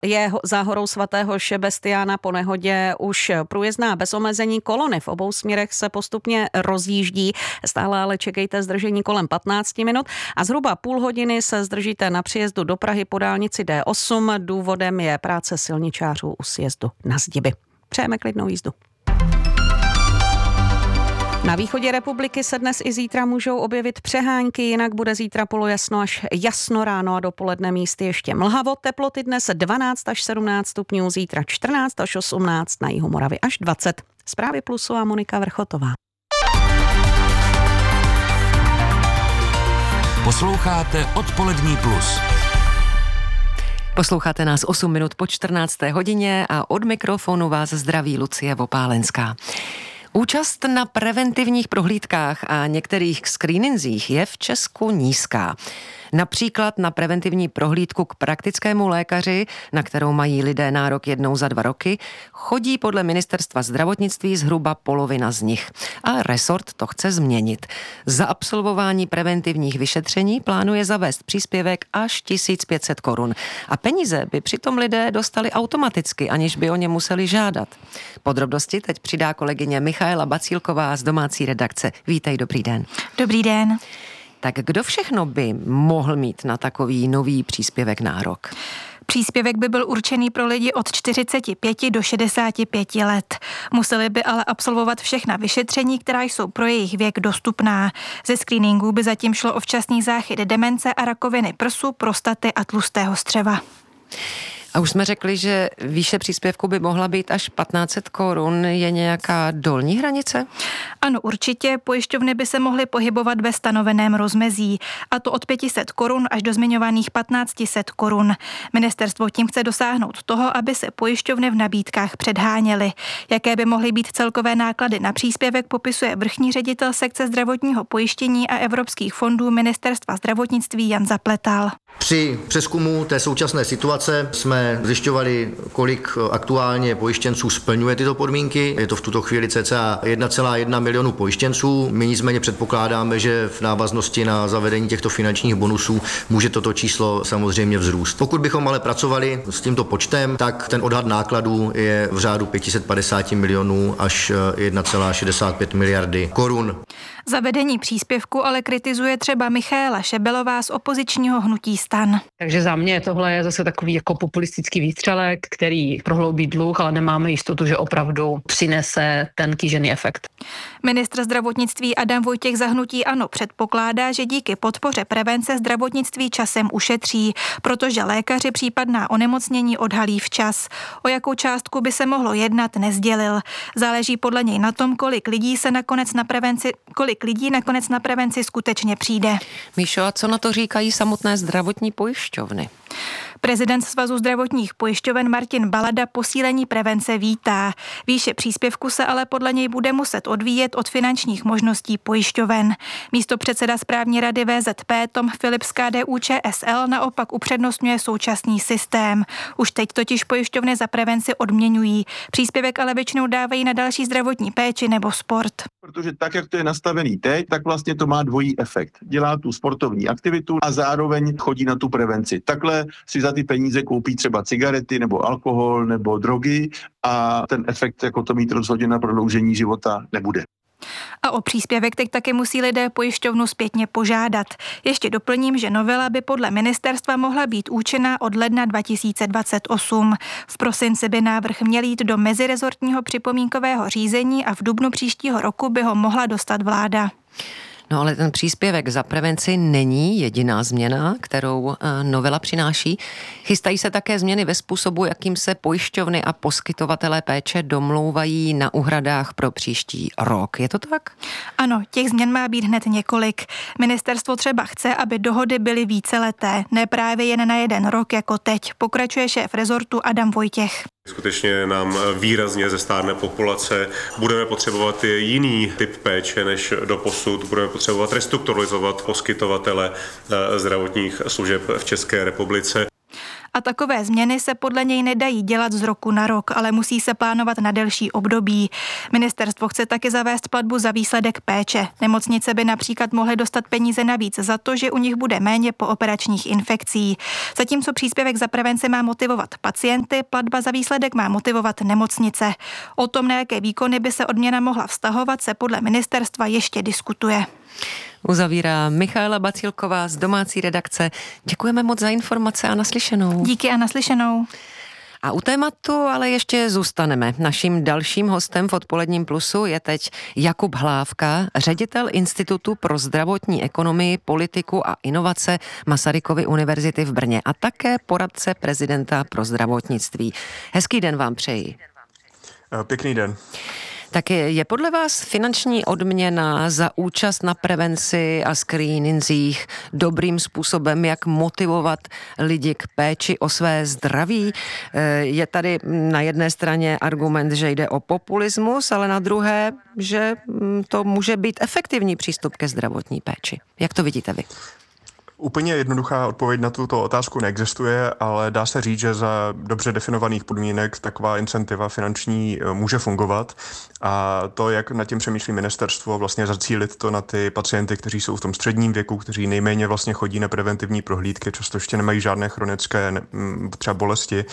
Je za horou svatého Šebestiána po nehodě už průjezdná bez omezení, kolony v obou směrech se postupně rozjíždí. Stále ale čekejte zdržení kolem 15 minut a zhruba půl hodiny se zdržíte na příjezdu do Prahy po dálnici D8. Důvodem je práce silničářů u sjezdu na Zdiby. Přejeme klidnou jízdu. Na východě republiky se dnes i zítra můžou objevit přehánky, jinak bude zítra polojasno až jasno ráno a dopoledne místy ještě mlhavo. Teploty dnes 12 až 17 stupňů, zítra 14 až 18, na jihu Moravy až 20. Zprávy Plusu a Monika Vrchotová. Posloucháte Odpolední Plus. Posloucháte nás 8 minut po 14. hodině a od mikrofonu vás zdraví Lucie Vopálenská. Účast na preventivních prohlídkách a některých screeningzích je v Česku nízká. Například na preventivní prohlídku k praktickému lékaři, na kterou mají lidé nárok jednou za 2 roky, chodí podle ministerstva zdravotnictví zhruba polovina z nich. A resort to chce změnit. Za absolvování preventivních vyšetření plánuje zavést příspěvek až 1500 korun. A peníze by přitom lidé dostali automaticky, aniž by o ně museli žádat. Podrobnosti teď přidá kolegyně Michaela Bacílková z domácí redakce. Vítej, dobrý den. Dobrý den. Tak kdo všechno by mohl mít na takový nový příspěvek nárok? Příspěvek by byl určený pro lidi od 45 do 65 let. Museli by ale absolvovat všechna vyšetření, která jsou pro jejich věk dostupná. Ze screeningu by zatím šlo o včasný záchyt demence a rakoviny prsu, prostaty a tlustého střeva. A už jsme řekli, že výše příspěvku by mohla být až 1500 korun. Je nějaká dolní hranice? Ano, určitě. Pojišťovny by se mohly pohybovat ve stanoveném rozmezí. A to od 500 korun až do zmiňovaných 1500 korun. Ministerstvo tím chce dosáhnout toho, aby se pojišťovny v nabídkách předháněly. Jaké by mohly být celkové náklady na příspěvek, popisuje vrchní ředitel sekce zdravotního pojištění a evropských fondů Ministerstva zdravotnictví Jan Zapletal. Při přezkumu té současné situace jsme zjišťovali, kolik aktuálně pojištěnců splňuje tyto podmínky. Je to v tuto chvíli cca 1,1 milionu pojištěnců. My nicméně předpokládáme, že v návaznosti na zavedení těchto finančních bonusů může toto číslo samozřejmě vzrůst. Pokud bychom ale pracovali s tímto počtem, tak ten odhad nákladů je v řádu 550 milionů až 1,65 miliardy korun. Zavedení příspěvku ale kritizuje třeba Michaela Šebelová z opozičního hnutí STAN. Takže za mě tohle je zase takový jako populistický výstřelek, který prohloubí dluh, ale nemáme jistotu, že opravdu přinese ten kýžený efekt. Ministr zdravotnictví Adam Vojtěch za hnutí ANO předpokládá, že díky podpoře prevence zdravotnictví časem ušetří, protože lékaři případná onemocnění odhalí včas. O jakou částku by se mohlo jednat, nesdělil. Záleží podle něj na tom, kolik lidí nakonec na prevenci skutečně přijde. Míšo, a co na to říkají samotné zdravotní pojišťovny? Prezident Svazu zdravotních pojišťoven Martin Balada posílení prevence vítá. Výše příspěvku se ale podle něj bude muset odvíjet od finančních možností pojišťoven. Místopředseda správní rady VZP Tom Filip z KDU-ČSL naopak upřednostňuje současný systém. Už teď totiž pojišťovny za prevenci odměňují. Příspěvek ale většinou dávají na další zdravotní péči nebo sport. Protože tak, jak to je nastavený teď, tak vlastně to má dvojí efekt. Dělá tu sportovní aktivitu a zároveň chodí na tu prevenci. Takhle si za ty peníze koupí třeba cigarety nebo alkohol nebo drogy a ten efekt jako to mít rozhodně na prodloužení života nebude. A o příspěvek teď taky musí lidé pojišťovnu zpětně požádat. Ještě doplním, že novela by podle ministerstva mohla být účinná od ledna 2028. V prosinci by návrh měl jít do mezirezortního připomínkového řízení a v dubnu příštího roku by ho mohla dostat vláda. No ale ten příspěvek za prevenci není jediná změna, kterou novela přináší. Chystají se také změny ve způsobu, jakým se pojišťovny a poskytovatelé péče domlouvají na úhradách pro příští rok. Je to tak? Ano, těch změn má být hned několik. Ministerstvo třeba chce, aby dohody byly víceleté, ne právě jen na 1 rok jako teď, pokračuje šéf rezortu Adam Vojtěch. Skutečně nám výrazně zestárne populace, budeme potřebovat jiný typ péče než doposud, budeme potřebovat restrukturalizovat poskytovatele zdravotních služeb v České republice. A takové změny se podle něj nedají dělat z roku na rok, ale musí se plánovat na delší období. Ministerstvo chce taky zavést platbu za výsledek péče. Nemocnice by například mohly dostat peníze navíc za to, že u nich bude méně pooperačních infekcí. Zatímco příspěvek za prevenci má motivovat pacienty, platba za výsledek má motivovat nemocnice. O tom, na jaké výkony by se odměna mohla vztahovat, se podle ministerstva ještě diskutuje. Uzavírá Michaela Bacílková z domácí redakce. Děkujeme moc za informace a naslyšenou. Díky a naslyšenou. A u tématu ale ještě zůstaneme. Naším dalším hostem v Odpoledním plusu je teď Jakub Hlávka, ředitel Institutu pro zdravotní ekonomii, politiku a inovace Masarykovy univerzity v Brně a také poradce prezidenta pro zdravotnictví. Hezký den vám přeji. Pěkný den. Tak je podle vás finanční odměna za účast na prevenci a screeningzích dobrým způsobem, jak motivovat lidi k péči o své zdraví? Je tady na jedné straně argument, že jde o populismus, ale na druhé, že to může být efektivní přístup ke zdravotní péči. Jak to vidíte vy? Úplně jednoduchá odpověď na tuto otázku neexistuje, ale dá se říct, že za dobře definovaných podmínek taková incentiva finanční může fungovat a to, jak nad tím přemýšlí ministerstvo, vlastně zacílit to na ty pacienty, kteří jsou v tom středním věku, kteří nejméně vlastně chodí na preventivní prohlídky, často ještě nemají žádné chronické třeba bolesti,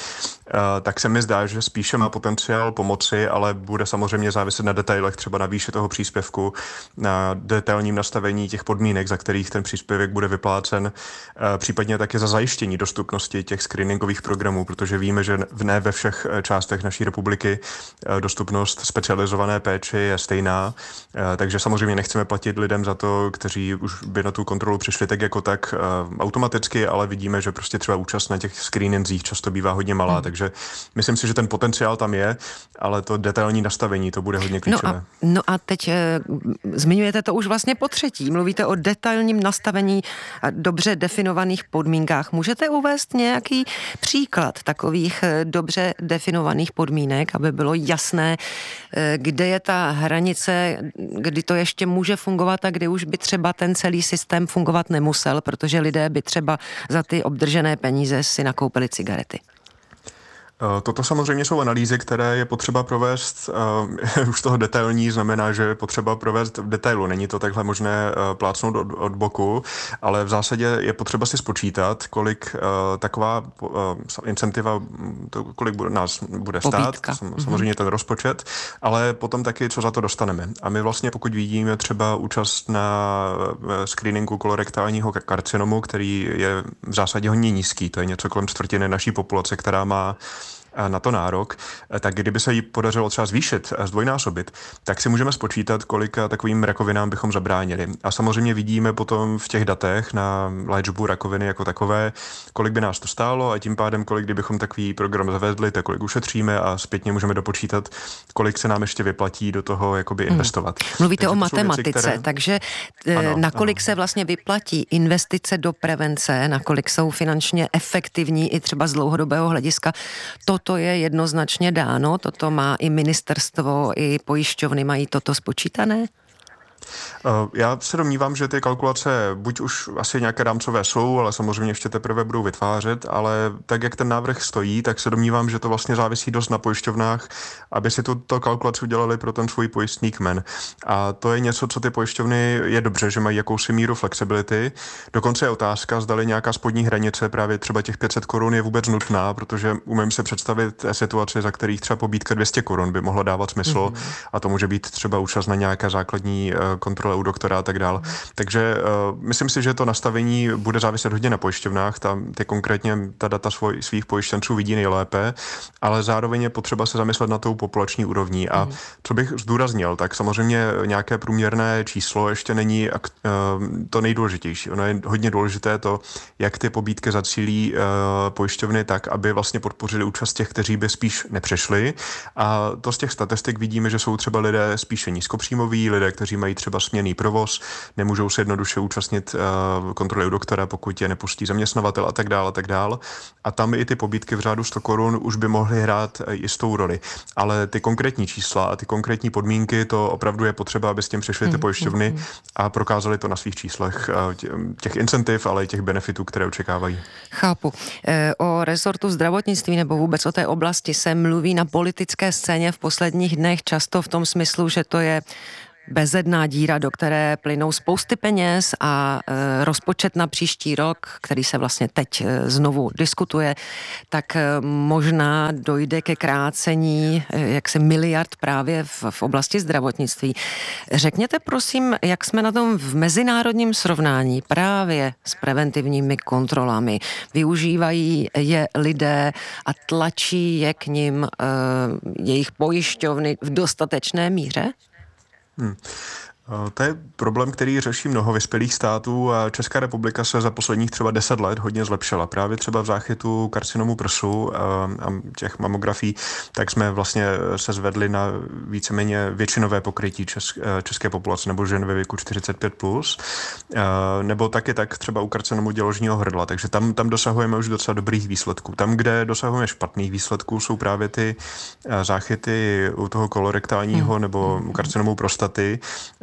tak se mi zdá, že spíše má potenciál pomoci, ale bude samozřejmě záviset na detailech, třeba na výši toho příspěvku, na detailním nastavení těch podmínek, za kterých ten příspěvek bude vyplácen, případně také za zajištění dostupnosti těch screeningových programů, protože víme, že ne ve všech částech naší republiky dostupnost specializované péče je stejná, takže samozřejmě nechceme platit lidem za to, kteří už by na tu kontrolu přišli tak jako tak automaticky, ale vidíme, že prostě třeba účast na těch screeningzích často bývá hodně malá, takže myslím si, že ten potenciál tam je, ale to detailní nastavení, to bude hodně klíčové. No a teď zmiňujete to už vlastně po třetí, mluvíte o detailním nastavení a dobře definovaných podmínkách. Můžete uvést nějaký příklad takových dobře definovaných podmínek, aby bylo jasné, kde je ta hranice, kdy to ještě může fungovat a kdy už by třeba ten celý systém fungovat nemusel, protože lidé by třeba za ty obdržené peníze si nakoupili cigarety? Toto samozřejmě jsou analýzy, které je potřeba provést, už toho detailní znamená, že je potřeba provést v detailu. Není to takhle možné plácnout od boku, ale v zásadě je potřeba si spočítat, kolik taková incentiva, kolik nás bude stát, samozřejmě ten rozpočet, ale potom taky, co za to dostaneme. A my vlastně, pokud vidíme třeba účast na screeningu kolorektálního karcinomu, který je v zásadě hodně nízký, to je něco kolem čtvrtiny naší populace, která má na to nárok, tak kdyby se jí podařilo třeba zvýšit a zdvojnásobit, tak si můžeme spočítat, kolika takovým rakovinám bychom zabránili. A samozřejmě vidíme potom v těch datech na léčbu rakoviny jako takové, kolik by nás to stálo a tím pádem, kolik kdybychom takový program zavedli, tak kolik ušetříme a zpětně můžeme dopočítat, kolik se nám ještě vyplatí do toho jakoby investovat. Mluvíte takže o matematice, věci, takže nakolik se vlastně vyplatí investice do prevence, nakolik jsou finančně efektivní i třeba z dlouhodobého hlediska, toto je jednoznačně dáno, toto má i ministerstvo, i pojišťovny mají toto spočítané? Já se domnívám, že ty kalkulace buď už asi nějaké rámcové jsou, ale samozřejmě ještě teprve budou vytvářet, ale tak, jak ten návrh stojí, tak se domnívám, že to vlastně závisí dost na pojišťovnách, aby si tuto kalkulaci udělali pro ten svůj pojistný kmen. A to je něco, co ty pojišťovny je dobře, že mají jakousi míru flexibility. Dokonce je otázka, zdali nějaká spodní hranice právě třeba těch 500 korun je vůbec nutná, protože umím si představit situaci, za kterých třeba pobídka 200 korun by mohla dávat smysl a to může být třeba účast na nějaké základní kontrole u doktora a tak dál. Takže myslím si, že to nastavení bude záviset hodně na pojišťovnách, tam ty konkrétně ta data svých pojištěnců vidí nejlépe, ale zároveň je potřeba se zamyslet na tou populační úrovní. A co bych zdůraznil, tak samozřejmě nějaké průměrné číslo ještě není to nejdůležitější. Ono je hodně důležité to, jak ty pobídky zacílí pojišťovny tak, aby vlastně podpořili účast těch, kteří by spíš nepřešli. A to z těch statistik vidíme, že jsou třeba lidé spíše nízkopříjmoví, lidé, kteří mají třeba třeba směnný provoz, nemůžou se jednoduše účastnit kontroly u doktora, pokud je nepustí zaměstnavatel a tak dále. A tam i ty pobídky v řádu 100 korun už by mohly hrát jistou roli. Ale ty konkrétní čísla a ty konkrétní podmínky, to opravdu je potřeba, aby s tím přišly ty pojišťovny a prokázali to na svých číslech, těch incentiv, ale i těch benefitů, které očekávají. Chápu. O rezortu zdravotnictví nebo vůbec o té oblasti se mluví na politické scéně v posledních dnech často v tom smyslu, že to je bezedná díra, do které plynou spousty peněz a rozpočet na příští rok, který se vlastně teď znovu diskutuje, tak možná dojde ke krácení miliard právě v oblasti zdravotnictví. Řekněte prosím, jak jsme na tom v mezinárodním srovnání právě s preventivními kontrolami. Využívají je lidé a tlačí je k nim jejich pojišťovny v dostatečné míře? To je problém, který řeší mnoho vyspělých států a Česká republika se za posledních třeba 10 let hodně zlepšila. Právě třeba v záchytu karcinomu prsu a těch mamografií, tak jsme vlastně se zvedli na víceméně většinové pokrytí české populace nebo žen ve věku 45+, nebo taky tak třeba u karcinomu děložního hrdla. Takže tam dosahujeme už docela dobrých výsledků. Tam, kde dosahujeme špatných výsledků, jsou právě ty záchyty u toho kolorektálního nebo u karcinomu prostaty,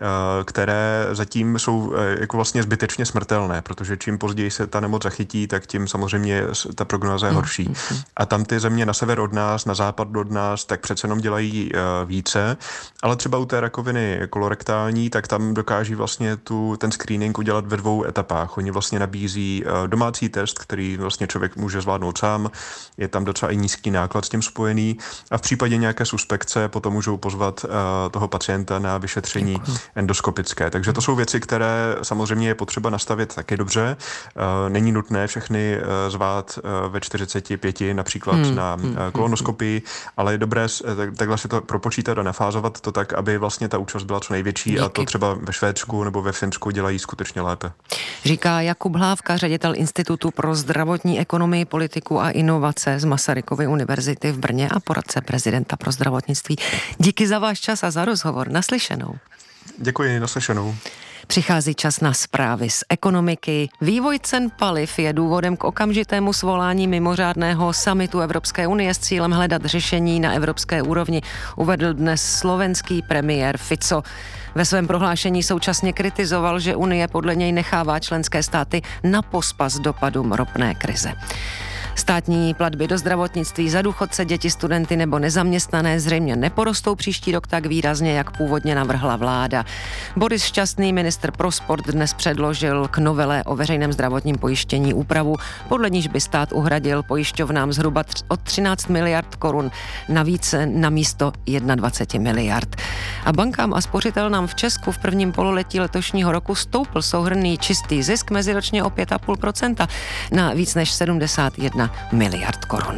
které zatím jsou jako vlastně zbytečně smrtelné, protože čím později se ta nemoc zachytí, tak tím samozřejmě ta prognóza je horší. A tam ty země na sever od nás, na západ od nás, tak přece jenom dělají více, ale třeba u té rakoviny kolorektální, tak tam dokáží vlastně ten screening udělat ve 2 etapách. Oni vlastně nabízí domácí test, který vlastně člověk může zvládnout sám, je tam docela i nízký náklad s tím spojený a v případě nějaké suspekce potom můžou pozvat toho pacienta na vyšetření endoskopické. Takže to jsou věci, které samozřejmě je potřeba nastavit taky dobře. Není nutné všechny zvát ve 45 například na kolonoskopii, ale je dobré takhle si to propočítat a nafázovat to tak, aby vlastně ta účast byla co největší. Díky. A to třeba ve Švédsku nebo ve Finsku dělají skutečně lépe. Říká Jakub Hlávka, ředitel Institutu pro zdravotní ekonomii, politiku a inovace z Masarykovy univerzity v Brně a poradce prezidenta pro zdravotnictví. Díky za váš čas a za rozhovor. Naslyšenou. Děkuji, naslyšenou. Přichází čas na zprávy z ekonomiky. Vývoj cen paliv je důvodem k okamžitému svolání mimořádného summitu Evropské unie s cílem hledat řešení na evropské úrovni, uvedl dnes slovenský premiér Fico. Ve svém prohlášení současně kritizoval, že Unie podle něj nechává členské státy na pospas dopadům ropné krize. Státní platby do zdravotnictví za důchodce, děti, studenty nebo nezaměstnané zřejmě neporostou příští rok tak výrazně, jak původně navrhla vláda. Boris Šťastný, ministr pro sport, dnes předložil k novele o veřejném zdravotním pojištění úpravu, podle níž by stát uhradil pojišťovnám zhruba od 13 miliard korun navíc na místo 21 miliard. A bankám a spořitelnám v Česku v prvním pololetí letošního roku stoupl souhrnný čistý zisk meziročně o 5,5% na víc než 71 miliard korun.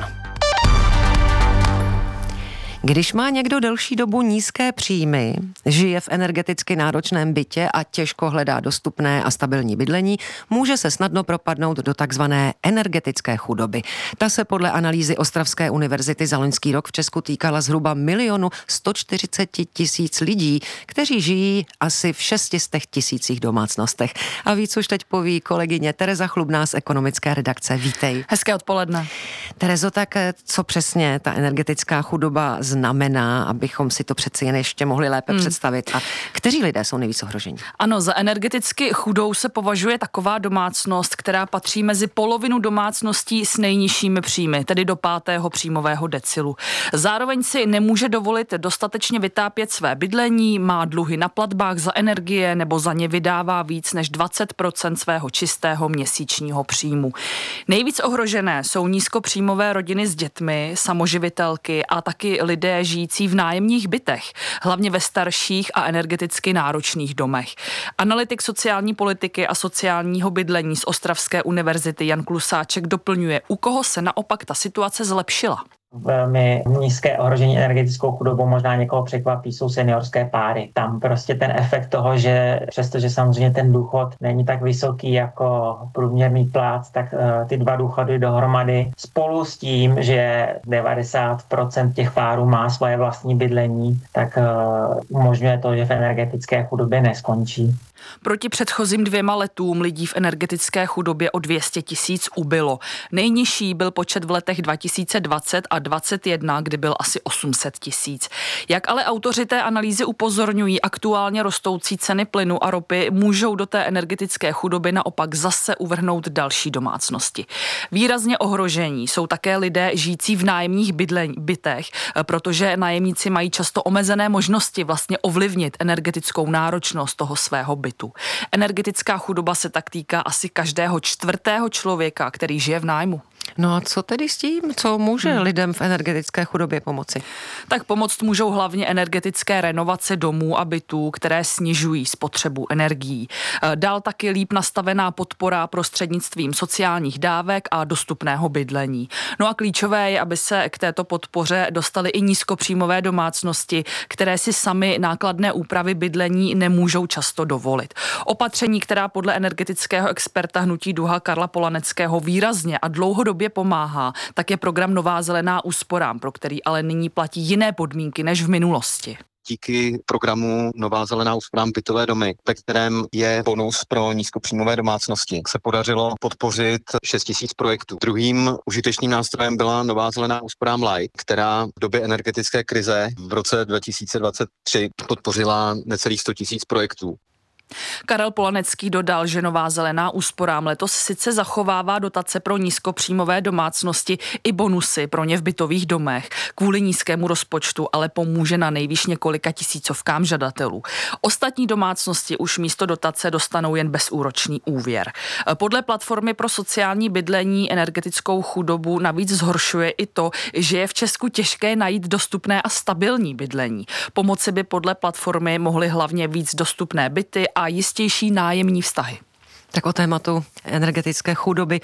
Když má někdo delší dobu nízké příjmy, žije v energeticky náročném bytě a těžko hledá dostupné a stabilní bydlení, může se snadno propadnout do takzvané energetické chudoby. Ta se podle analýzy Ostravské univerzity za loňský rok v Česku týkala zhruba 1 140 000 lidí, kteří žijí asi v 600 000 domácnostech. A víc už teď poví kolegyně Tereza Chlubná z ekonomické redakce. Vítej. Hezké odpoledne. Terezo, tak co přesně ta energetická chudoba znamená, abychom si to přeci jen ještě mohli lépe představit? A kteří lidé jsou nejvíc ohroženi? Ano, za energeticky chudou se považuje taková domácnost, která patří mezi polovinu domácností s nejnižšími příjmy, tedy do 5. příjmového decilu. Zároveň si nemůže dovolit dostatečně vytápět své bydlení, má dluhy na platbách za energie nebo za ně vydává víc než 20% svého čistého měsíčního příjmu. Nejvíc ohrožené jsou nízkopříjmové rodiny s dětmi, samoživitelky a taky lidé žijící v nájemních bytech, hlavně ve starších a energeticky náročných domech. Analytik sociální politiky a sociálního bydlení z Ostravské univerzity Jan Klusáček doplňuje, u koho se naopak ta situace zlepšila. Velmi nízké ohrožení energetickou chudobou, možná někoho překvapí, jsou seniorské páry. Tam prostě ten efekt toho, že přestože samozřejmě ten důchod není tak vysoký jako průměrný plat, tak ty dva důchody dohromady spolu s tím, že 90% těch párů má svoje vlastní bydlení, tak umožňuje to, že v energetické chudobě neskončí. Proti předchozím 2 letům lidí v energetické chudobě o 200 000 ubylo. Nejnižší byl počet v letech 2020 a 2021, kdy byl asi 800 000. Jak ale autoři té analýzy upozorňují, aktuálně rostoucí ceny plynu a ropy můžou do té energetické chudoby naopak zase uvrhnout další domácnosti. Výrazně ohrožení jsou také lidé žijící v nájemních bytech, protože nájemníci mají často omezené možnosti vlastně ovlivnit energetickou náročnost toho svého bytu. Energetická chudoba se tak týká asi každého 4. člověka, který žije v nájmu. No a co tedy s tím? Co může lidem v energetické chudobě pomoci? Tak pomoct můžou hlavně energetické renovace domů a bytů, které snižují spotřebu energií. Dál taky líp nastavená podpora prostřednictvím sociálních dávek a dostupného bydlení. No a klíčové je, aby se k této podpoře dostaly i nízkopříjmové domácnosti, které si sami nákladné úpravy bydlení nemůžou často dovolit. Opatření, která podle energetického experta Hnutí Duha Karla Polaneckého výrazně a dlouhodobě pomáhá, tak je program Nová zelená úsporám, pro který ale nyní platí jiné podmínky než v minulosti. Díky programu Nová zelená úsporám bytové domy, ve kterém je bonus pro nízkopříjmové domácnosti, se podařilo podpořit 6 000 projektů. Druhým užitečným nástrojem byla Nová zelená úsporám Light, která v době energetické krize v roce 2023 podpořila necelých 100 000 projektů. Karel Polanecký dodal, že Nová zelená úsporám letos sice zachovává dotace pro nízkopříjmové domácnosti i bonusy pro ně v bytových domech. Kvůli nízkému rozpočtu ale pomůže na nejvýš několika tisícovkám žadatelů. Ostatní domácnosti už místo dotace dostanou jen bezúročný úvěr. Podle platformy pro sociální bydlení energetickou chudobu navíc zhoršuje i to, že je v Česku těžké najít dostupné a stabilní bydlení. Pomoci by podle platformy mohly hlavně víc dostupné byty a jistější nájemní vztahy. Tak o tématu energetické chudoby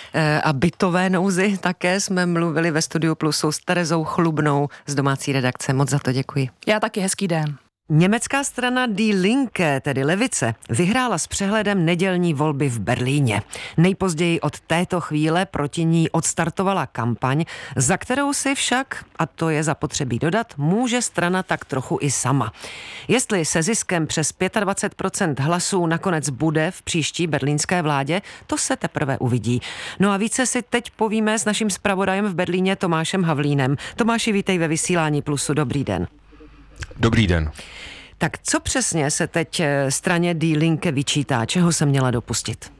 a bytové nouzy také jsme mluvili ve Studiu Plusu s Terezou Chlubnou z domácí redakce. Moc za to děkuji. Já taky, hezký den. Německá strana Die Linke, tedy levice, vyhrála s přehledem nedělní volby v Berlíně. Nejpozději od této chvíle proti ní odstartovala kampaň, za kterou si však, a to je zapotřebí dodat, může strana tak trochu i sama. Jestli se ziskem přes 25% hlasů nakonec bude v příští berlínské vládě, to se teprve uvidí. No a více si teď povíme s naším zpravodajem v Berlíně Tomášem Havlínem. Tomáši, vítej ve vysílání Plusu, dobrý den. Dobrý den. Tak co přesně se teď straně Die Linke vyčítá? Čeho se měla dopustit?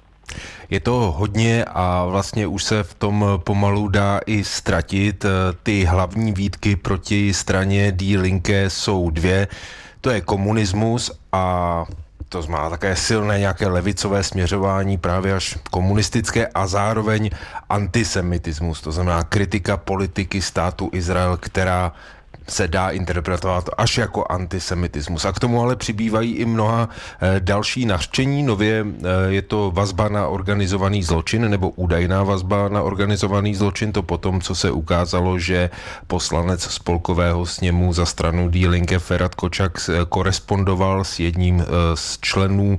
Je to hodně a vlastně už se v tom pomalu dá i ztratit. Ty hlavní výtky proti straně Die Linke jsou 2. To je komunismus a to má také silné nějaké levicové směřování, právě až komunistické, a zároveň antisemitismus, to znamená kritika politiky státu Izrael, která se dá interpretovat až jako antisemitismus. A k tomu ale přibývají i mnoha další nařčení. Nově je to vazba na organizovaný zločin, nebo údajná vazba na organizovaný zločin. To potom, co se ukázalo, že poslanec spolkového sněmu za stranu Die Linke Ferhat Kočak korespondoval s jedním z členů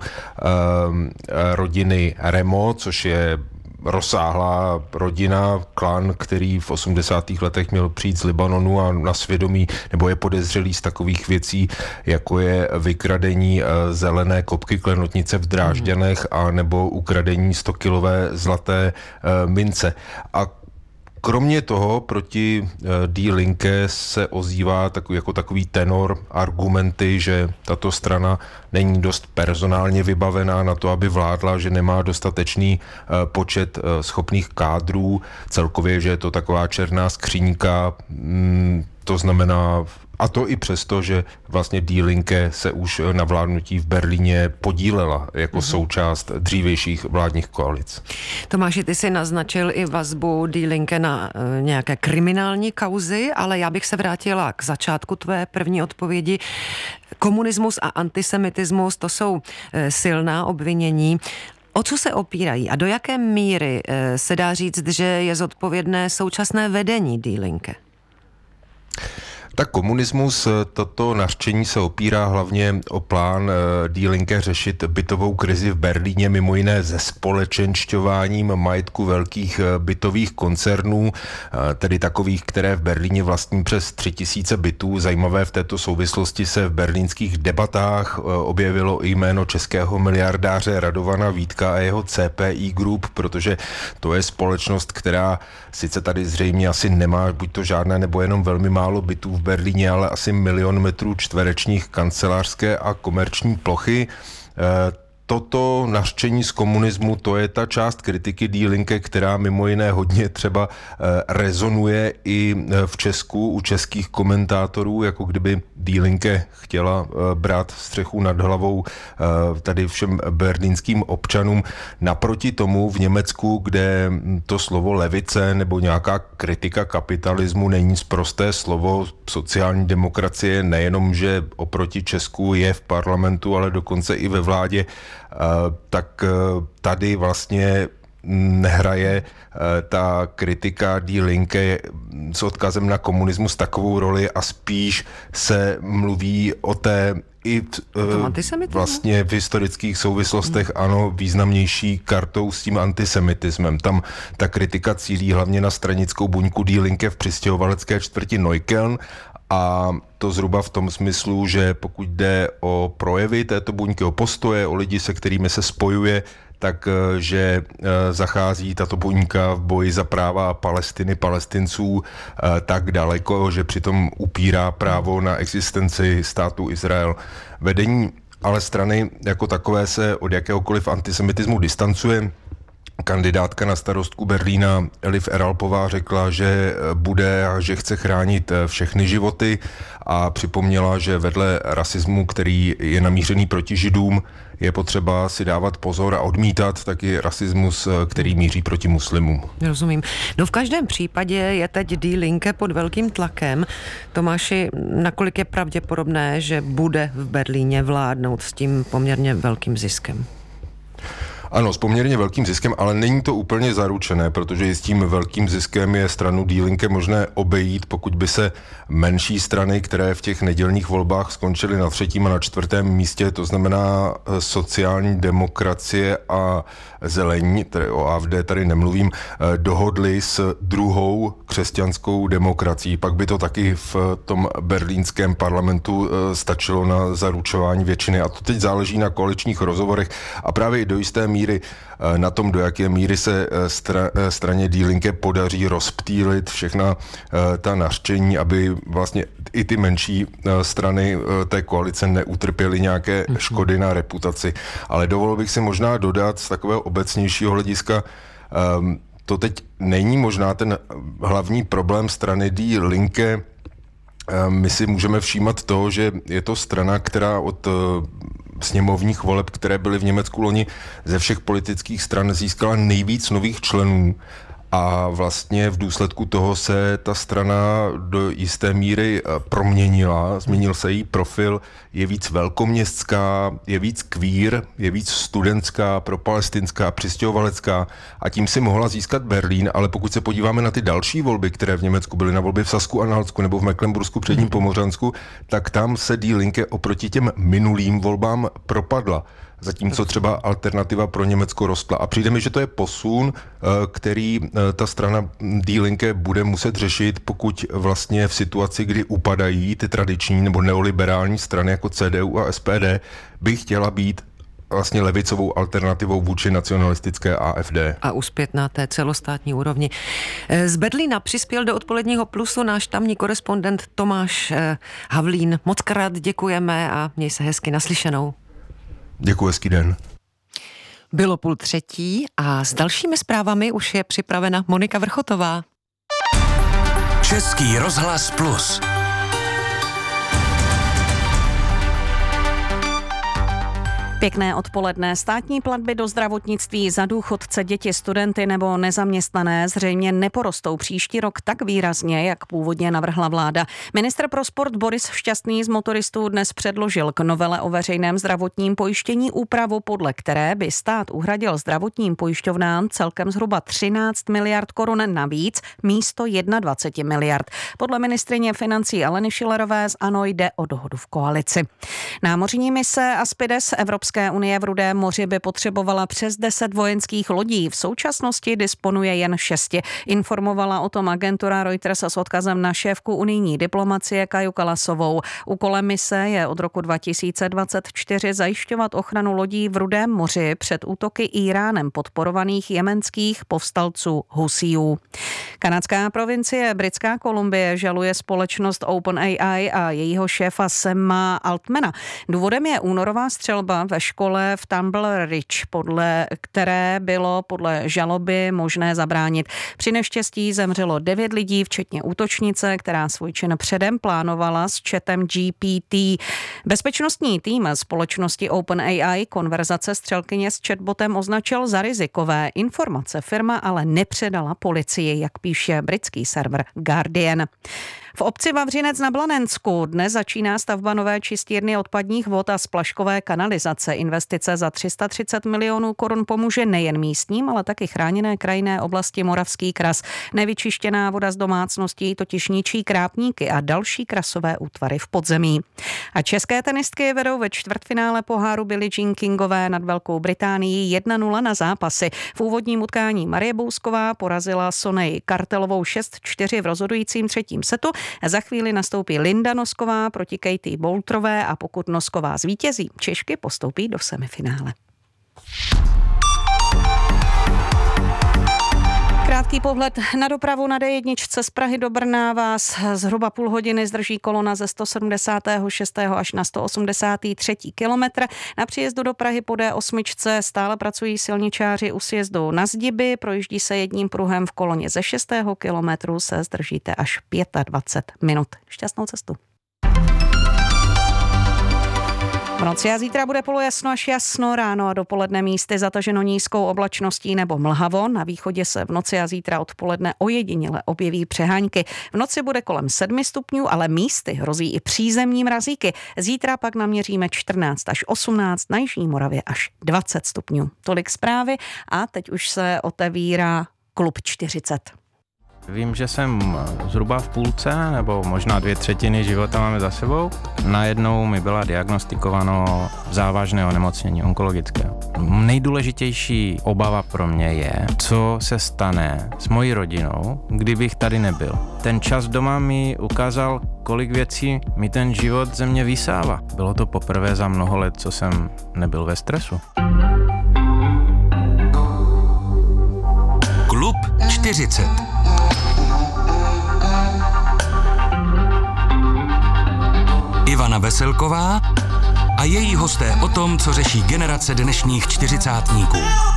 rodiny Remo, což je rozsáhlá rodina, klan, který v 80. letech měl přijít z Libanonu a na svědomí, nebo je podezřelý z takových věcí, jako je vykradení zelené kopky klenotnice v Drážďanech a nebo ukradení 100kilové zlaté mince. A kromě toho proti Die Linke se ozývá jako takový tenor argumenty, že tato strana není dost personálně vybavená na to, aby vládla, že nemá dostatečný počet schopných kádrů, celkově, že je to taková černá skříňka, to znamená, a to i přesto, že vlastně Die Linke se už na vládnutí v Berlíně podílela jako součást dřívějších vládních koalic. Tomáši, ty jsi naznačil i vazbu Die Linke na nějaké kriminální kauzy, ale já bych se vrátila k začátku tvé první odpovědi. Komunismus a antisemitismus, to jsou silná obvinění. O co se opírají a do jaké míry se dá říct, že je zodpovědné současné vedení Die Linke? Tak komunismus, toto nařčení se opírá hlavně o plán Die Linke řešit bytovou krizi v Berlíně, mimo jiné se společenšťováním majetku velkých bytových koncernů, tedy takových, které v Berlíně vlastní přes 3000 bytů. Zajímavé v této souvislosti se v berlínských debatách objevilo i jméno českého miliardáře Radovana Vítka a jeho CPI Group, protože to je společnost, která sice tady zřejmě asi nemá buď to žádné nebo jenom velmi málo bytů v Berlíně, ale asi 1 000 000 metrů čtverečních kancelářské a komerční plochy. Toto nařčení z komunismu, to je ta část kritiky Die Linke, která mimo jiné hodně třeba rezonuje i v Česku u českých komentátorů, jako kdyby Die Linke chtěla brát střechu nad hlavou tady všem berlínským občanům. Naproti tomu v Německu, kde to slovo levice nebo nějaká kritika kapitalismu není sprosté slovo, sociální demokracie nejenom, že oproti Česku je v parlamentu, ale dokonce i ve vládě, tak tady vlastně nehraje ta kritika Die Linke s odkazem na komunismus takovou roli a spíš se mluví o té i vlastně v historických souvislostech ano, významnější kartou s tím antisemitismem. Tam ta kritika cílí hlavně na stranickou buňku Die Linke v přistěhovalecké čtvrti Neukölln, a to zhruba v tom smyslu, že pokud jde o projevy této buňky, o postoje, o lidi, se kterými se spojuje, takže zachází tato buňka v boji za práva Palestiny, Palestinců tak daleko, že přitom upírá právo na existenci státu Izrael. Vedení ale strany jako takové se od jakéhokoliv antisemitismu distancuje. Kandidátka na starostku Berlína Elif Eralpová řekla, že bude a že chce chránit všechny životy a připomněla, že vedle rasismu, který je namířený proti Židům, je potřeba si dávat pozor a odmítat taky rasismus, který míří proti muslimům. Rozumím. No v každém případě je teď Die Linke pod velkým tlakem. Tomáši, nakolik je pravděpodobné, že bude v Berlíně vládnout s tím poměrně velkým ziskem? Ano, s poměrně velkým ziskem, ale není to úplně zaručené, protože i s tím velkým ziskem je stranu Die Linke možné obejít, pokud by se menší strany, které v těch nedělních volbách skončily na 3. a na 4. místě, to znamená sociální demokracie a zelení, tedy o AfD tady nemluvím, dohodli s druhou křesťanskou demokracií. Pak by to taky v tom berlínském parlamentu stačilo na zaručování většiny. A to teď záleží na koaličních rozhovorech a právě i do jisté míry na tom, do jaké míry se straně Die Linke podaří rozptýlit všechna ta nařčení, aby vlastně i ty menší strany té koalice neutrpěly nějaké škody na reputaci. Ale dovolil bych si možná dodat z takového obecnějšího hlediska, to teď není možná ten hlavní problém strany Die Linke. My si můžeme všímat to, že je to strana, která od sněmovních voleb, které byly v Německu loni, ze všech politických stran získala nejvíc nových členů a vlastně v důsledku toho se ta strana do jisté míry proměnila, změnil se její profil, je víc velkoměstská, je víc queer, je víc studentská, propalestinská, přistěhovalecká a tím si mohla získat Berlín, ale pokud se podíváme na ty další volby, které v Německu byly, na volby v Sasku a Anhaltsku nebo v Mecklenbursku předním Pomořansku, tak tam se Die Linke oproti těm minulým volbám propadla. Zatímco třeba Alternativa pro Německo rostla. A přijde mi, že to je posun, který ta strana Die Linke bude muset řešit, pokud vlastně v situaci, kdy upadají ty tradiční nebo neoliberální strany jako CDU a SPD, by chtěla být vlastně levicovou alternativou vůči nacionalistické AfD. A uspět na té celostátní úrovni. Z Berlína přispěl do odpoledního plusu náš tamní korespondent Tomáš Havlín. Mockrát děkujeme a měj se hezky, naslyšenou. Děkuji, hezký den. Bylo 2:30 a s dalšími zprávami už je připravena Monika Vrchotová. Český rozhlas Plus. Pěkné odpoledne. Státní platby do zdravotnictví za důchodce, děti, studenty nebo nezaměstnané zřejmě neporostou příští rok tak výrazně, jak původně navrhla vláda. Ministr pro sport Boris Šťastný z motoristů dnes předložil k novele o veřejném zdravotním pojištění úpravu, podle které by stát uhradil zdravotním pojišťovnám celkem zhruba 13 miliard korun navíc místo 21 miliard. Podle ministryně financí Aleny Schillerové z ANO jde o dohodu v koalici. Námořní mise Aspides Evropské unie v Rudém moři by potřebovala přes 10 vojenských lodí. V současnosti disponuje jen 6. Informovala o tom agentura Reuters s odkazem na šéfku unijní diplomacie Kaju Kalasovou. Úkolem mise je od roku 2024 zajišťovat ochranu lodí v Rudém moři před útoky Íránem podporovaných jemenských povstalců Husijů. Kanadská provincie Britská Kolumbie žaluje společnost OpenAI a jejího šéfa Sama Altmana. Důvodem je únorová střelba ve škole v Tumble Ridge, podle které bylo podle žaloby možné zabránit. Při neštěstí zemřelo 9 lidí, včetně útočnice, která svůj čin předem plánovala s chatem GPT. Bezpečnostní tým společnosti OpenAI konverzace střelkyně s chatbotem označil za rizikové. Informace firma ale nepředala policii, jak píše britský server Guardian. V obci Vavřinec na Blanensku dnes začíná stavba nové čistírny odpadních vod a splaškové kanalizace. Investice za 330 milionů korun pomůže nejen místním, ale taky chráněné krajinné oblasti Moravský kras. Nevyčištěná voda z domácností totiž ničí krápníky a další krasové útvary v podzemí. A české tenistky vedou ve čtvrtfinále poháru Billie Jean Kingové nad Velkou Británií 1-0 na zápasy. V úvodním utkání Marie Bousková porazila Sonej Kartelovou 6-4 v rozhodujícím třetím setu. Za chvíli nastoupí Linda Nosková proti Katie Boultrové a pokud Nosková zvítězí, Češky postoupí do semifinále. Krátký pohled na dopravu na D1 z Prahy do Brna vás zhruba půl hodiny zdrží kolona ze 176. až na 183. kilometr. Na příjezdu do Prahy po D8 stále pracují silničáři u sjezdu na Zdiby, projíždí se jedním pruhem v koloně ze 6. kilometru, se zdržíte až 25 minut. Šťastnou cestu. V noci a zítra bude polojasno až jasno, ráno a dopoledne místy zataženo nízkou oblačností nebo mlhavo. Na východě se v noci a zítra odpoledne ojediněle objeví přehánky. V noci bude kolem 7 stupňů, ale místy hrozí i přízemní mrazíky. Zítra pak naměříme 14 až 18, na jižní Moravě až 20 stupňů. Tolik zprávy a teď už se otevírá klub 40. Vím, že jsem zhruba v půlce, nebo možná 2/3 života máme za sebou. Najednou mi byla diagnostikováno závažné onemocnění onkologické. Nejdůležitější obava pro mě je, co se stane s mojí rodinou, kdybych tady nebyl. Ten čas doma mi ukázal, kolik věcí mi ten život ze mě vysává. Bylo to poprvé za mnoho let, co jsem nebyl ve stresu. Klub 40. Ivana Veselková a její hosté o tom, co řeší generace dnešních čtyřicátníků.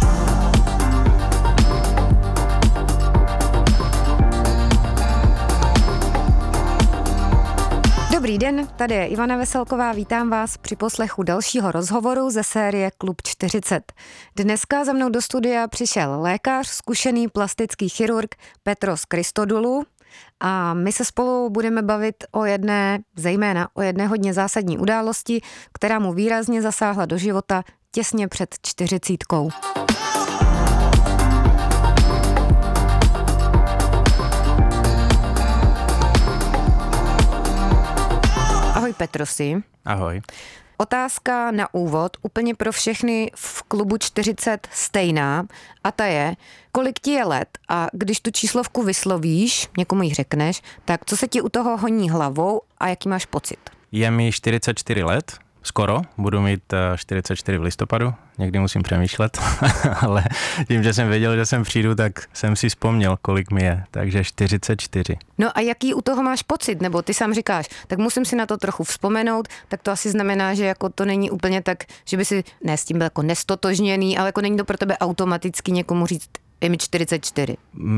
Dobrý den, tady je Ivana Veselková, vítám vás při poslechu dalšího rozhovoru ze série Klub 40. Dneska za mnou do studia přišel lékař, zkušený plastický chirurg Petros Christodoulou a my se spolu budeme bavit zejména o jedné hodně zásadní události, která mu výrazně zasáhla do života těsně před 40. Ahoj Petrosi. Ahoj. Otázka na úvod, úplně pro všechny v klubu 40 stejná, a ta je, kolik ti je let a když tu číslovku vyslovíš, někomu ji řekneš, tak co se ti u toho honí hlavou a jaký máš pocit? Je mi 44 let, skoro, budu mít 44 v listopadu, někdy musím přemýšlet, ale tím, že jsem věděl, že sem přijdu, tak jsem si vzpomněl, kolik mi je, takže 44. No a jaký u toho máš pocit, nebo ty sám říkáš, tak musím si na to trochu vzpomenout, tak to asi znamená, že jako to není úplně tak, že by si s tím byl jako nestotožněný, ale jako není to pro tebe automaticky někomu říct, Je mi 44.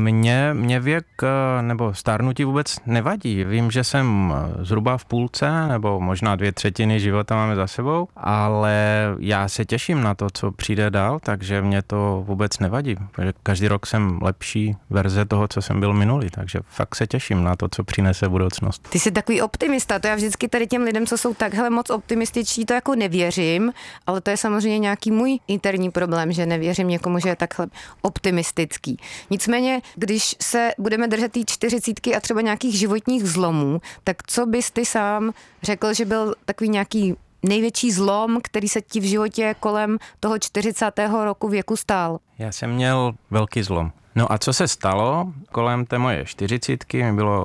Mně věk nebo stárnutí vůbec nevadí. Vím, že jsem zhruba v půlce nebo možná 2/3 života máme za sebou, ale já se těším na to, co přijde dál, takže mě to vůbec nevadí. Protože každý rok jsem lepší verze toho, co jsem byl minulý, takže fakt se těším na to, co přinese budoucnost. Ty jsi takový optimista, to já vždycky tady těm lidem, co jsou takhle moc optimističní, to jako nevěřím, ale to je samozřejmě nějaký můj interní problém, že nevěřím někomu, že je takhle optimistický. Nicméně, když se budeme držet té 40 a třeba nějakých životních zlomů, tak co bys ty sám řekl, že byl takový nějaký největší zlom, který se ti v životě kolem toho 40. roku věku stál? Já jsem měl velký zlom. No a co se stalo kolem té moje 40, mi bylo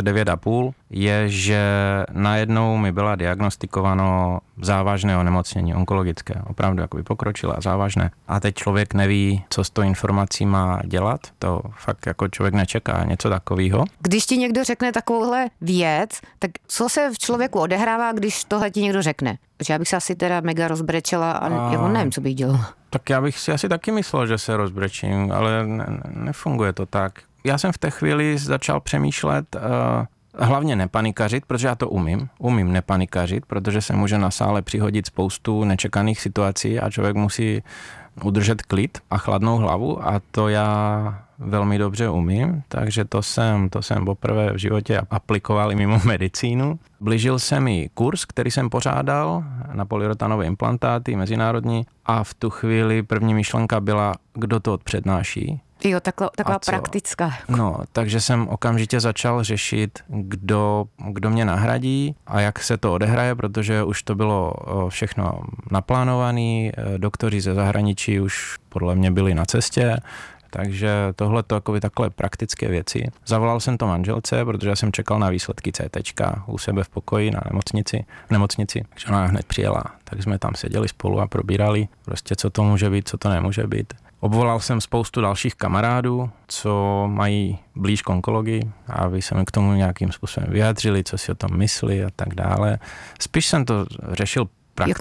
39,5, je, že najednou mi byla diagnostikováno závažné onemocnění onkologické, opravdu jakoby pokročilé a závažné. A teď člověk neví, co s tou informací má dělat, to fakt jako člověk nečeká něco takového. Když ti někdo řekne takovouhle věc, tak co se v člověku odehrává, když tohle ti někdo řekne? Protože já bych se asi teda mega rozbrečela a jako nevím, co bych dělal. Tak já bych si asi taky myslel, že se rozbrečím, ale nefunguje to tak. Já jsem v té chvíli začal přemýšlet, hlavně nepanikařit, protože já to umím nepanikařit, protože se může na sále přihodit spoustu nečekaných situací a člověk musí udržet klid a chladnou hlavu a to já velmi dobře umím, takže to jsem poprvé v životě aplikoval i mimo medicínu. Blížil se mi kurz, který jsem pořádal na polyuretanové implantáty mezinárodní a v tu chvíli první myšlenka byla, kdo to přednáší. Jo, taková praktická. No, takže jsem okamžitě začal řešit, kdo mě nahradí a jak se to odehraje, protože už to bylo všechno naplánované, doktoři ze zahraničí už podle mě byli na cestě, takže tohle to takové praktické věci. Zavolal jsem to manželce, protože já jsem čekal na výsledky CTčka u sebe v pokoji v nemocnici, takže ona hned přijela. Tak jsme tam seděli spolu a probírali prostě, co to může být, co to nemůže být. Obvolal jsem spoustu dalších kamarádů, co mají blíž k onkologii, aby se mi k tomu nějakým způsobem vyjádřili, co si o tom myslí a tak dále. Spíš jsem to řešil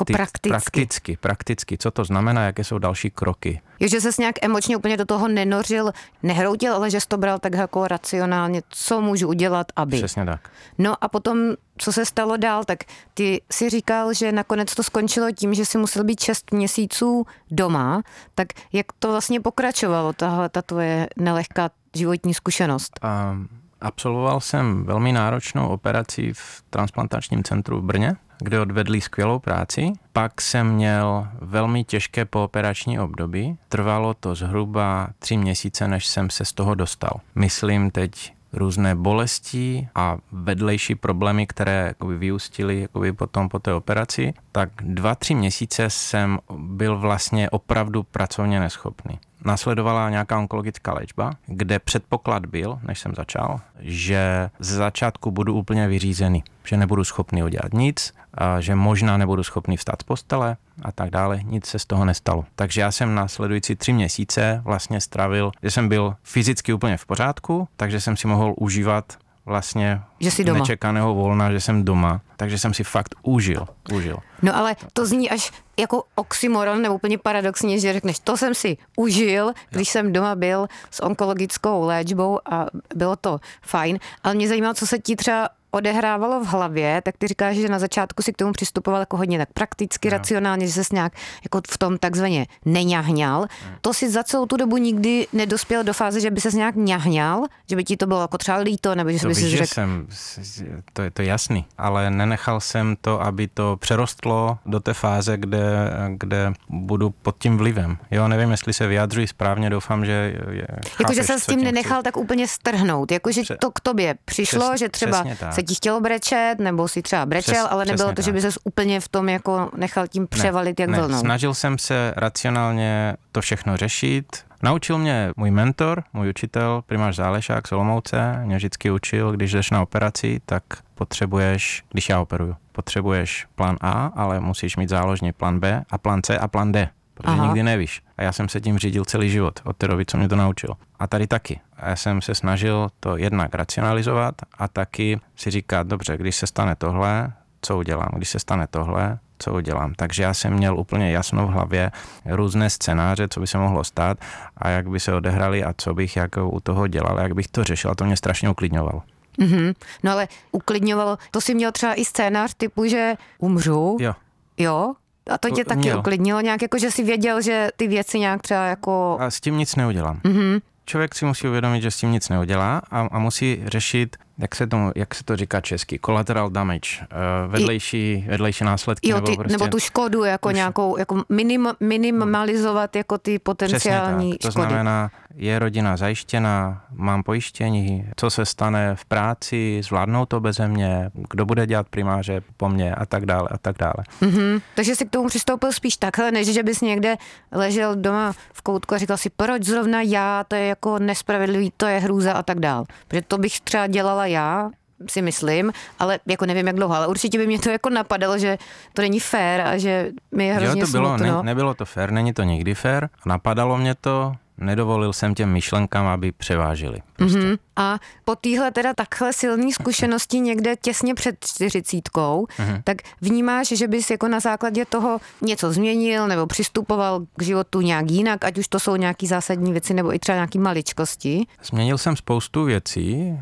prakticky, co to znamená, jaké jsou další kroky. Jo, že ses nějak emočně úplně do toho nenořil, nehroutil, ale že jsi to bral tak jako racionálně, co můžu udělat, aby. Přesně tak. No a potom, co se stalo dál, tak ty si říkal, že nakonec to skončilo tím, že si musel být 6 měsíců doma, tak jak to vlastně pokračovalo, ta tvoje nelehká životní zkušenost? Absolvoval jsem velmi náročnou operaci v transplantačním centru v Brně, kde odvedli skvělou práci. Pak jsem měl velmi těžké pooperační období. Trvalo to zhruba 3 měsíce, než jsem se z toho dostal. Myslím teď různé bolesti a vedlejší problémy, které vyústily potom po té operaci, tak 2-3 měsíce jsem byl vlastně opravdu pracovně neschopný. Následovala nějaká onkologická léčba, kde předpoklad byl, než jsem začal, že ze začátku budu úplně vyřízený, že nebudu schopný udělat nic, a že možná nebudu schopný vstát z postele a tak dále. Nic se z toho nestalo. Takže já jsem následující 3 měsíce vlastně strávil, že jsem byl fyzicky úplně v pořádku, takže jsem si mohl užívat vlastně nečekaného volna, že jsem doma. Takže jsem si fakt užil. No ale to zní až jako oxymoron, nebo úplně paradoxně, že řekneš, to jsem si užil, když jsem doma byl s onkologickou léčbou a bylo to fajn. Ale mě zajímalo, co se ti třeba odehrávalo v hlavě, tak ty říkáš, že na začátku si k tomu přistupoval jako hodně tak prakticky, racionálně, že ses nějak jako v tom takzvaně neňahňal. To si za celou tu dobu nikdy nedospěl do fáze, že by ses nějak ňahňal, že by ti to bylo jako třeba líto, nebo že by si řekl... To je jasný, ale nenechal jsem to, aby to přerostlo do té fáze, kde budu pod tím vlivem. Jo, nevím, jestli se vyjadřuji správně, doufám, že jakože se s tím nenechal tak úplně strhnout, jakože to k tobě přišlo, že třeba se ti chtělo brečet, nebo si třeba brečel, ale nebylo to, že by ses úplně v tom jako nechal tím převalit jak vlnou. Snažil jsem se racionálně to všechno řešit. Naučil mě můj mentor, můj učitel, primář Zálešák z Olomouce, mě vždycky učil, když jdeš na operaci, tak potřebuješ, když já operuju, potřebuješ plán A, ale musíš mít záložně plán B a plán C a plán D, protože nikdy nevíš. A já jsem se tím řídil celý život, od té doby, co mě to naučil. A tady taky. A já jsem se snažil to jednak racionalizovat a taky si říkat, dobře, když se stane tohle, co udělám? Když se stane tohle, co udělám. Takže já jsem měl úplně jasno v hlavě různé scénáře, co by se mohlo stát a jak by se odehrali a co bych jako u toho dělal, jak bych to řešil a to mě strašně uklidňovalo. Mm-hmm. No ale uklidňovalo, to si měl třeba i scénář typu, že umřu? Jo? A to tě taky uklidnilo nějak, jako že jsi věděl, že ty věci nějak třeba jako... A s tím nic neudělám. Mm-hmm. Člověk si musí uvědomit, že s tím nic neudělá a musí řešit, jak se to říká česky, collateral damage, vedlejší následky. Nebo tu škodu, jako nějakou, jako minimalizovat jako ty potenciální škody. To znamená, je rodina zajištěna, mám pojištění, co se stane v práci, zvládnou to beze mě, kdo bude dělat primáře po mně a tak dále a tak dále. Mm-hmm. Takže jsi k tomu přistoupil spíš takhle, než že bys někde ležel doma v koutku a říkal si, proč zrovna já, to je jako nespravedlivý, to je hrůza a tak dál. Protože to bych třeba dělala já, si myslím, ale jako nevím jak dlouho, ale určitě by mě to jako napadalo, že to není fér a že mi je hrozně smutno. Nebylo to fér, není to nikdy fér, napadalo mě to, nedovolil jsem těm myšlenkám, aby převážily. Prostě. Mm-hmm. A po téhle teda takhle silný zkušenosti někde těsně před 40, tak vnímáš, že bys jako na základě toho něco změnil nebo přistupoval k životu nějak jinak, ať už to jsou nějaký zásadní věci nebo i třeba nějaký maličkosti? Změnil jsem spoustu věcí,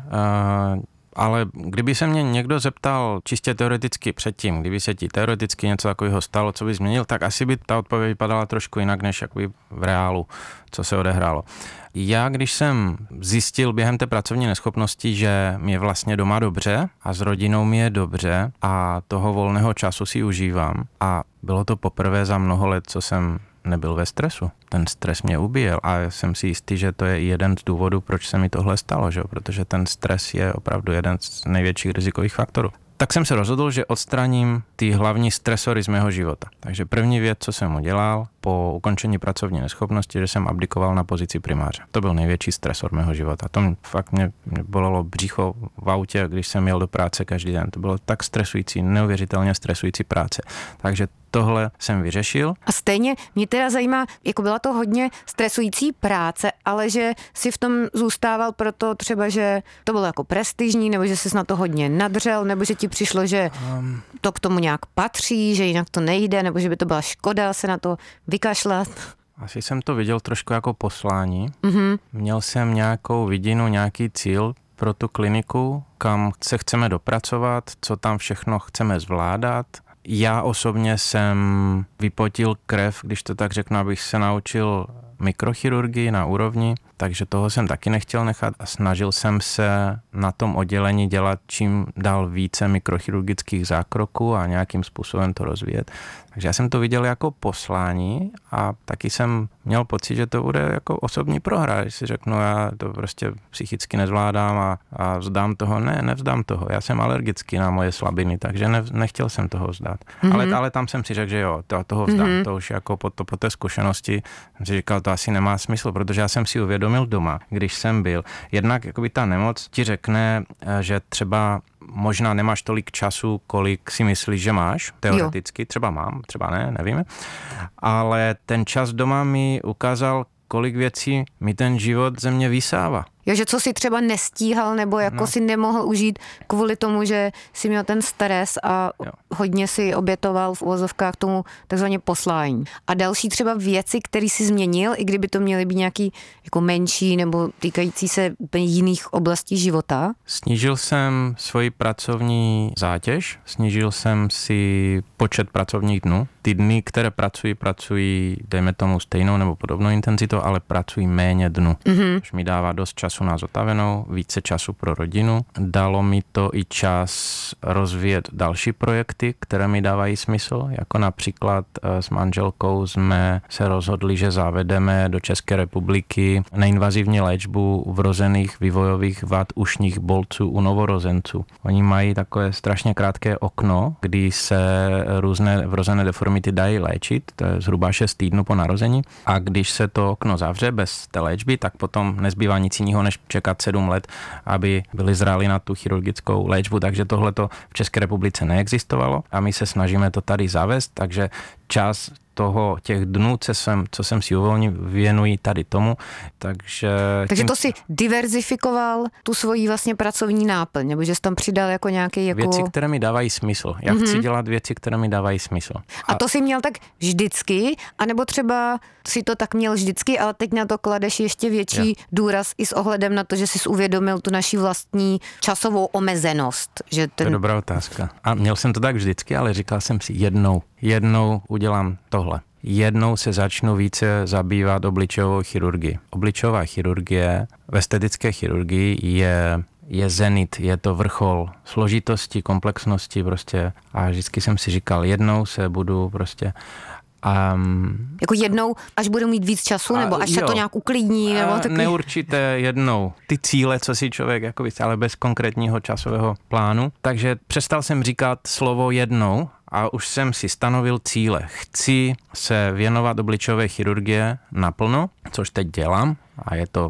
ale kdyby se mě někdo zeptal čistě teoreticky předtím, kdyby se ti teoreticky něco takového stalo, co by změnil, tak asi by ta odpověď vypadala trošku jinak, než jakoby v reálu, co se odehrálo. Já, když jsem zjistil během té pracovní neschopnosti, že mi je vlastně doma dobře a s rodinou mi je dobře a toho volného času si užívám a bylo to poprvé za mnoho let, co jsem nebyl ve stresu. Ten stres mě ubíjel a jsem si jistý, že to je jeden z důvodů, proč se mi tohle stalo, že? Protože ten stres je opravdu jeden z největších rizikových faktorů. Tak jsem se rozhodl, že odstraním ty hlavní stresory z mého života. Takže první věc, co jsem udělal po ukončení pracovní neschopnosti, že jsem abdikoval na pozici primáře. To byl největší stresor mého života. To fakt mě bolelo břicho v autě, když jsem jel do práce každý den. To bylo tak stresující, neuvěřitelně stresující práce. Takže tohle jsem vyřešil. A stejně mě teda zajímá, jako byla to hodně stresující práce, ale že si v tom zůstával proto třeba, že to bylo jako prestižní, nebo že jsi na to hodně nadřel, nebo že ti přišlo, že to k tomu nějak patří, že jinak to nejde, nebo že by to byla škoda se na to vykašlat. Asi jsem to viděl trošku jako poslání. Mm-hmm. Měl jsem nějakou vidinu, nějaký cíl pro tu kliniku, kam se chceme dopracovat, co tam všechno chceme zvládat. Já osobně jsem vypotil krev, když to tak řeknu, abych se naučil mikrochirurgii na úrovni, takže toho jsem taky nechtěl nechat a snažil jsem se na tom oddělení dělat čím dál více mikrochirurgických zákroků a nějakým způsobem to rozvíjet. Takže já jsem to viděl jako poslání a taky jsem měl pocit, že to bude jako osobní prohra, když si řeknu, já to prostě psychicky nezvládám a vzdám toho. Ne, nevzdám toho. Já jsem alergický na moje slabiny, takže nechtěl jsem toho vzdát. Mm-hmm. Ale tam jsem si řekl, že jo, toho vzdám. Mm-hmm. To už jako po té zkušenosti jsem si říkal, to asi nemá smysl, protože já jsem si uvědomil doma, když jsem byl. Jednak jakoby ta nemoc ti řekne, že třeba možná nemáš tolik času, kolik si myslíš, že máš, teoreticky, třeba mám, třeba ne, nevíme, ale ten čas doma mi ukázal, kolik věcí mi ten život ze mě vysává. Jo, že co si třeba nestíhal, nebo jako si nemohl užít kvůli tomu, že si měl ten stres a hodně si obětoval v uvozovkách tomu takzvaně poslání. A další třeba věci, které si změnil, i kdyby to měly být nějaký jako menší nebo týkající se úplně jiných oblastí života? Snížil jsem svoji pracovní zátěž, snížil jsem si počet pracovních dnů. Ty dny, které pracují, dejme tomu stejnou nebo podobnou intenzitou, ale pracují méně dnů. Mm-hmm. Což mi dává dost času na zotavenou, více času pro rodinu. Dalo mi to i čas rozvíjet další projekty, které mi dávají smysl, jako například s manželkou jsme se rozhodli, že zavedeme do České republiky neinvazivní léčbu vrozených vývojových vad ušních bolců u novorozenců. Oni mají takové strašně krátké okno, kdy se různé vrozené deformity dají léčit, to je zhruba 6 týdnů po narození, a když se to okno zavře bez té léčby, tak potom nezbývá nic jiného, než čekat 7 let, aby byli zráli na tu chirurgickou léčbu, takže tohleto v České republice neexistovalo a my se snažíme to tady zavést, takže čas těch dnů, co jsem si uvolnil, věnuji tady tomu. Takže to si diverzifikoval tu svoji vlastně pracovní náplň, nebo že jsi tam přidal jako nějaký jako... Věci, které mi dávají smysl. Já chci dělat věci, které mi dávají smysl. A to jsi měl tak vždycky, anebo třeba si to tak měl vždycky, ale teď na to kladeš ještě větší důraz i s ohledem na to, že jsi uvědomil tu naši vlastní časovou omezenost. Že To je dobrá otázka. A měl jsem to tak vždycky, ale říkal jsem si jednou udělám tohle. Jednou se začnu více zabývat obličejovou chirurgií. Obličejová chirurgie v estetické chirurgii je zenit, je to vrchol složitosti, komplexnosti prostě. A vždycky jsem si říkal, jednou se budu prostě... Jako jednou, až budu mít víc času, nebo až se to nějak uklidní, nebo takový... Neurčité jednou. Ty cíle, co si člověk, ale bez konkrétního časového plánu. Takže přestal jsem říkat slovo jednou a už jsem si stanovil cíle. Chci se věnovat obličejové chirurgie naplno, což teď dělám, a je to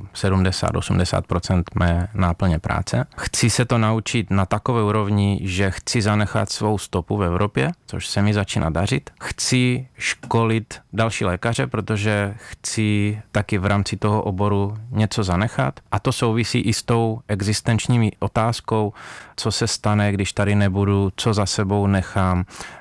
70-80% mé náplně práce. Chci se to naučit na takové úrovni, že chci zanechat svou stopu v Evropě, což se mi začíná dařit. Chci školit další lékaře, protože chci taky v rámci toho oboru něco zanechat. A to souvisí i s tou existenční otázkou, co se stane, když tady nebudu, co za sebou nechám,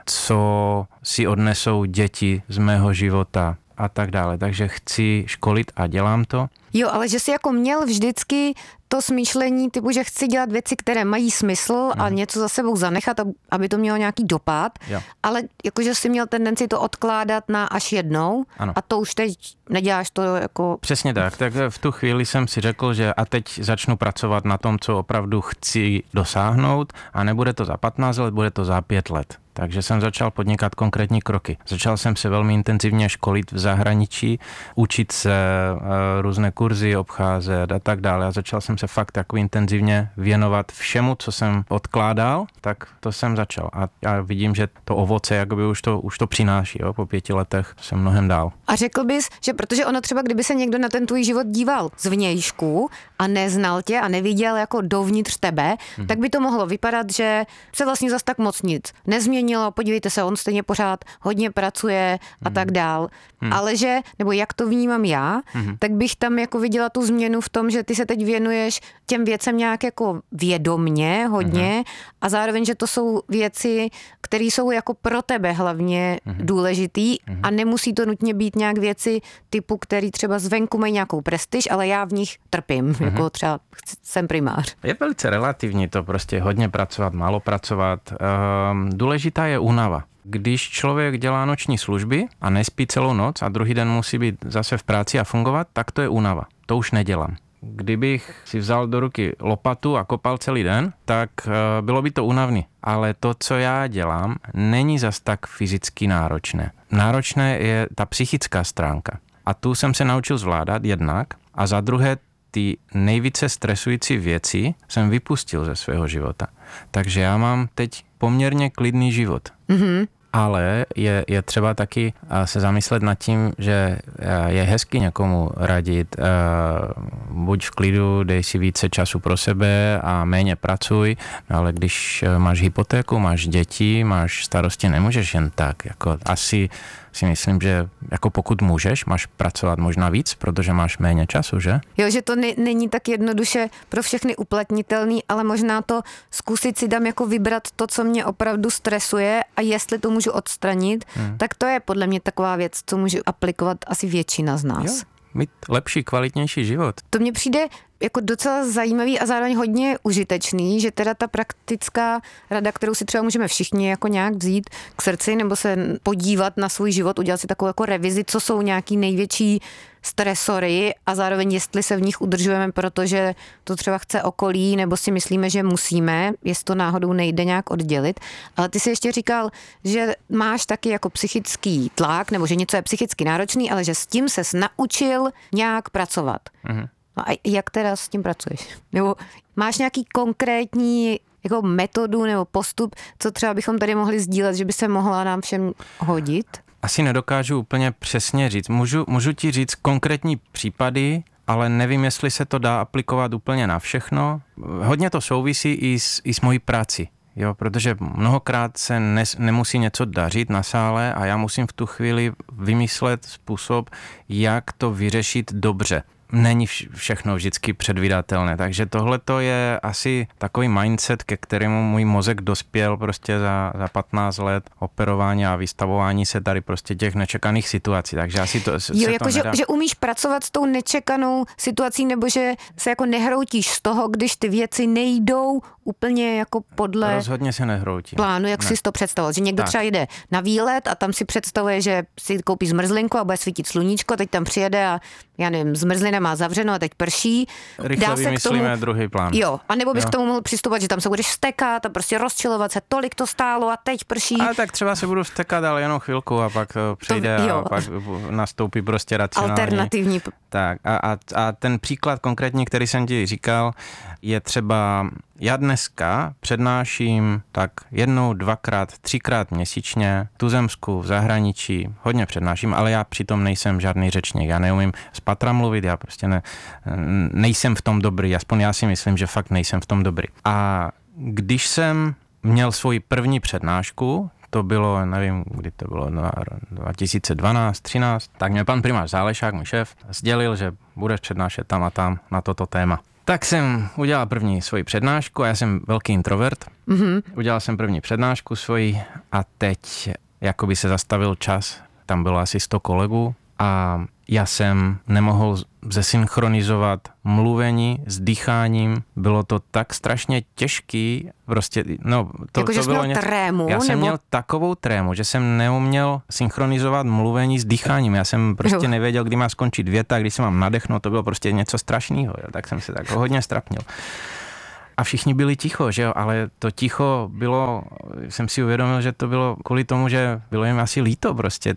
co si odnesou děti z mého života a tak dále. Takže chci školit a dělám to. Jo, ale že jsi jako měl vždycky to smýšlení typu, že chci dělat věci, které mají smysl a něco za sebou zanechat, aby to mělo nějaký dopad, ale jakože jsi měl tendenci to odkládat na až jednou. Ano. A to už teď neděláš to jako... Přesně tak. Tak v tu chvíli jsem si řekl, že a teď začnu pracovat na tom, co opravdu chci dosáhnout a nebude to za 15 let, bude to za 5 let. Takže jsem začal podnikat konkrétní kroky. Začal jsem se velmi intenzivně školit v zahraničí, učit se různé kurzy obcházet a tak dále. A začal jsem se fakt jako intenzivně věnovat všemu, co jsem odkládal, tak to jsem začal. A vidím, že to ovoce jakoby už to přináší. Jo? Po 5 letech jsem mnohem dál. A řekl bys, že protože ono třeba, kdyby se někdo na ten tvůj život díval zvnějšku a neznal tě a neviděl jako dovnitř tebe, tak by to mohlo vypadat, že se vlastně zas tak moc nic nezměnilo. Podívejte se, on stejně pořád hodně pracuje a tak dál. Ale že, nebo jak to vnímám já, tak bych tam jako viděla tu změnu v tom, že ty se teď věnuješ těm věcem nějak jako vědomně hodně a zároveň, že to jsou věci, které jsou jako pro tebe hlavně důležitý a nemusí to nutně být nějak věci typu, který třeba zvenku mají nějakou prestiž, ale já v nich trpím, jako třeba jsem primář. Je velice relativní to prostě hodně pracovat, málo pracovat. Důležitá je únava. Když člověk dělá noční služby a nespí celou noc a druhý den musí být zase v práci a fungovat, tak to je únava. To už nedělám. Kdybych si vzal do ruky lopatu a kopal celý den, tak bylo by to únavný. Ale to, co já dělám, není zas tak fyzicky náročné. Náročné je ta psychická stránka. A tu jsem se naučil zvládat jednak a za druhé ty nejvíce stresující věci jsem vypustil ze svého života. Takže já mám teď poměrně klidný život. Ale je třeba taky se zamyslet nad tím, že je hezky někomu radit, buď v klidu, dej si více času pro sebe a méně pracuj, ale když máš hypotéku, máš děti, máš starosti, nemůžeš jen tak. Jako asi si myslím, že jako pokud můžeš, máš pracovat možná víc, protože máš méně času, že? Jo, že to není tak jednoduše pro všechny uplatnitelný, ale možná to zkusit si dám jako vybrat to, co mě opravdu stresuje a jestli to můžu odstranit, tak to je podle mě taková věc, co může aplikovat asi většina z nás. Jo, mít lepší, kvalitnější život. To mně přijde jako docela zajímavý a zároveň hodně užitečný, že teda ta praktická rada, kterou si třeba můžeme všichni jako nějak vzít k srdci nebo se podívat na svůj život, udělat si takovou jako revizi, co jsou nějaký největší stresory a zároveň jestli se v nich udržujeme, protože to třeba chce okolí, nebo si myslíme, že musíme, jestli to náhodou nejde nějak oddělit. Ale ty si ještě říkal, že máš taky jako psychický tlak, nebo že něco je psychicky náročný, ale že s tím ses naučil nějak pracovat. No a jak teda s tím pracuješ? Nebo máš nějaký konkrétní jako metodu nebo postup, co třeba bychom tady mohli sdílet, že by se mohla nám všem hodit? Asi nedokážu úplně přesně říct. Můžu ti říct konkrétní případy, ale nevím, jestli se to dá aplikovat úplně na všechno. Hodně to souvisí i s mojí prací. Jo, protože mnohokrát se nemusí něco dařit na sále a já musím v tu chvíli vymyslet způsob, jak to vyřešit dobře. Není všechno vždycky předvídatelné, takže tohleto je asi takový mindset, ke kterému můj mozek dospěl prostě za 15 let operování a vystavování se tady prostě těch nečekaných situací, takže asi to že umíš pracovat s tou nečekanou situací, nebo že se jako nehroutíš z toho, když ty věci nejdou úplně jako podle rozhodně se nehroutím. Plánu, jak jsi to představoval, že někdo třeba jde na výlet a tam si představuje, že si koupí zmrzlinku a bude svítit sluníčko, teď tam přijede a já nevím, zmrzlina má zavřeno a teď prší. Rychle vymyslíme druhý plán. Jo, a nebo bys k tomu mohl přistupovat, že tam se budeš vztekat a prostě rozčilovat se, tolik to stálo a teď prší. Ale tak třeba se budu vztekat, ale jenom chvilku a pak přijde a pak nastoupí prostě racionální. Alternativní. Tak a ten příklad konkrétně, který jsem ti říkal, je třeba, já dneska přednáším tak 1, 2krát, 3krát měsíčně tuzemsku, v zahraničí, hodně přednáším, ale já přitom nejsem žádný řečník, já neumím z patra mluvit, já prostě nejsem v tom dobrý, aspoň já si myslím, že fakt nejsem v tom dobrý. A když jsem měl svoji první přednášku, to bylo, nevím, kdy to bylo, 2012, 13, tak mě pan primář Zálešák, můj šéf, sdělil, že budeš přednášet tam a tam na toto téma. Tak jsem udělal první svoji přednášku a já jsem velký introvert. Mm-hmm. Udělal jsem první přednášku svoji a teď jakoby se zastavil čas. Tam bylo asi 100 kolegů a já jsem nemohl zesynchronizovat mluvení s dýcháním. Bylo to tak strašně těžký, prostě, no, to bylo něco. Trému, já jsem nebo... měl takovou trému, že jsem neuměl synchronizovat mluvení s dýcháním. Já jsem prostě nevěděl, kdy má skončit věta, kdy se mám nadechnout, to bylo prostě něco strašného, tak jsem se tak hodně strapnil. A všichni byli ticho, že jo, ale to ticho bylo, jsem si uvědomil, že to bylo kvůli tomu, že bylo jim asi líto prostě,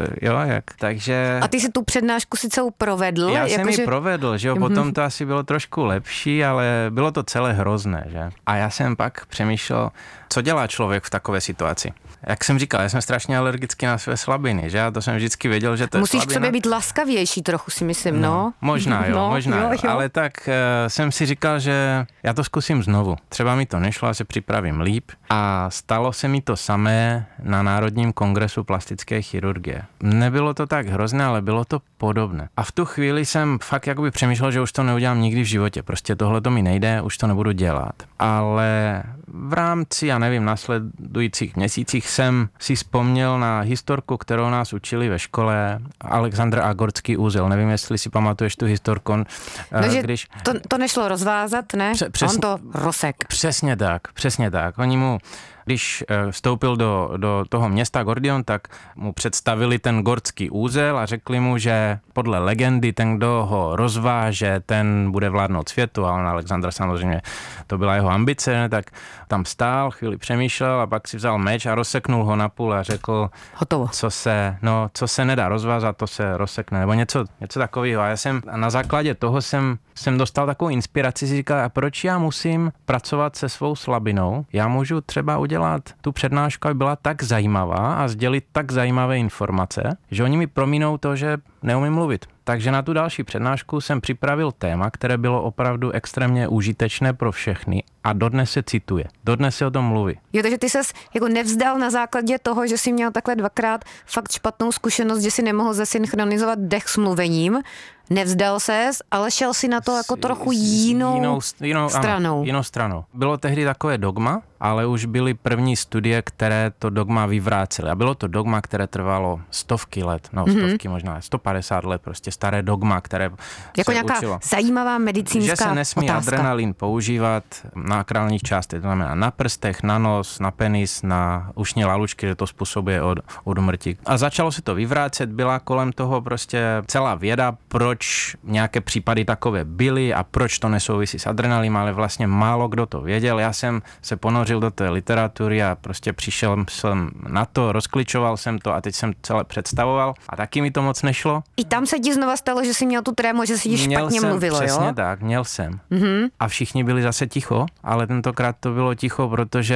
takže... A ty si tu přednášku si celou provedl? Já jsem ji provedl, že jo, potom to asi bylo trošku lepší, ale bylo to celé hrozné, že? A já jsem pak přemýšlel, co dělá člověk v takové situaci. Jak jsem říkal, já jsem strašně alergický na své slabiny, že? A to jsem vždycky věděl, že to je musíš slabina. Musíš k sobě být laskavější trochu, si myslím, no. Možná jo, jo. Ale tak jsem si říkal, že já to zkusím znovu. Třeba mi to nešlo, a se připravím líp. A stalo se mi to samé na Národním kongresu plastické chirurgie. Nebylo to tak hrozné, ale bylo to podobné. A v tu chvíli jsem fakt jakoby přemýšlel, že už to neudělám nikdy v životě. Prostě tohle to mi nejde, už to nebudu dělat. Ale v rámci, já nevím, následujících měsících jsem si vzpomněl na historku, kterou nás učili ve škole, Alexandr Agorský úzel. Nevím, jestli si pamatuješ tu historku. Když... To nešlo rozvázat, ne? On to rozsek. Přesně tak. Oni mu, když vstoupil do toho města Gordion, tak mu představili ten Gordský úzel a řekli mu, že podle legendy ten, kdo ho rozváže, ten bude vládnout světu. A on, Alexandr, samozřejmě, to byla jeho ambice, tak tam stál, chvíli přemýšlel a pak si vzal meč a rozseknul ho na půl a řekl, hotovo. Co se nedá rozvázat, to se rozsekne, nebo něco takového. A já jsem na základě toho jsem dostal takovou inspiraci, si říkal, a proč já musím pracovat se svou slabinou? Já můžu třeba udělat tu přednášku, aby byla tak zajímavá a sdělit tak zajímavé informace, že oni mi promínou to, že neumím mluvit. Takže na tu další přednášku jsem připravil téma, které bylo opravdu extrémně užitečné pro všechny a dodnes se cituje. Dodnes se o tom mluví. Jo, takže ty ses jako nevzdal na základě toho, že jsi měl takhle 2krát fakt špatnou zkušenost, že si nemohl zesynchronizovat dech s mluvením. Nevzdal ses, ale šel si na to jako trochu jinou stranou. Ano, jinou stranou. Bylo tehdy takové dogma, ale už byly první studie, které to dogma vyvrácely. A bylo to dogma, které trvalo stovky let, stovky možná 150 let, prostě staré dogma, které jako se nějaká učilo. Zajímavá medicínská otázka. Že se nesmí adrenalin používat na akrálních částech, to znamená na prstech, na nos, na penis, na ušní lalučky, že to způsobuje od umrtí. A začalo se to vyvrácet, byla kolem toho prostě celá věda, proč nějaké případy takové byly a proč to nesouvisí s adrenalinem, ale vlastně málo kdo to věděl. Já jsem se ponořil do té literatury a prostě přišel jsem na to, rozkličoval jsem to a teď jsem celé představoval a taky mi to moc nešlo. I tam se ti znova stalo, že jsi měl tu trému, že si ti špatně mluvilo, přesně jo? Tak, měl jsem. Mm-hmm. A všichni byli zase ticho, ale tentokrát to bylo ticho, protože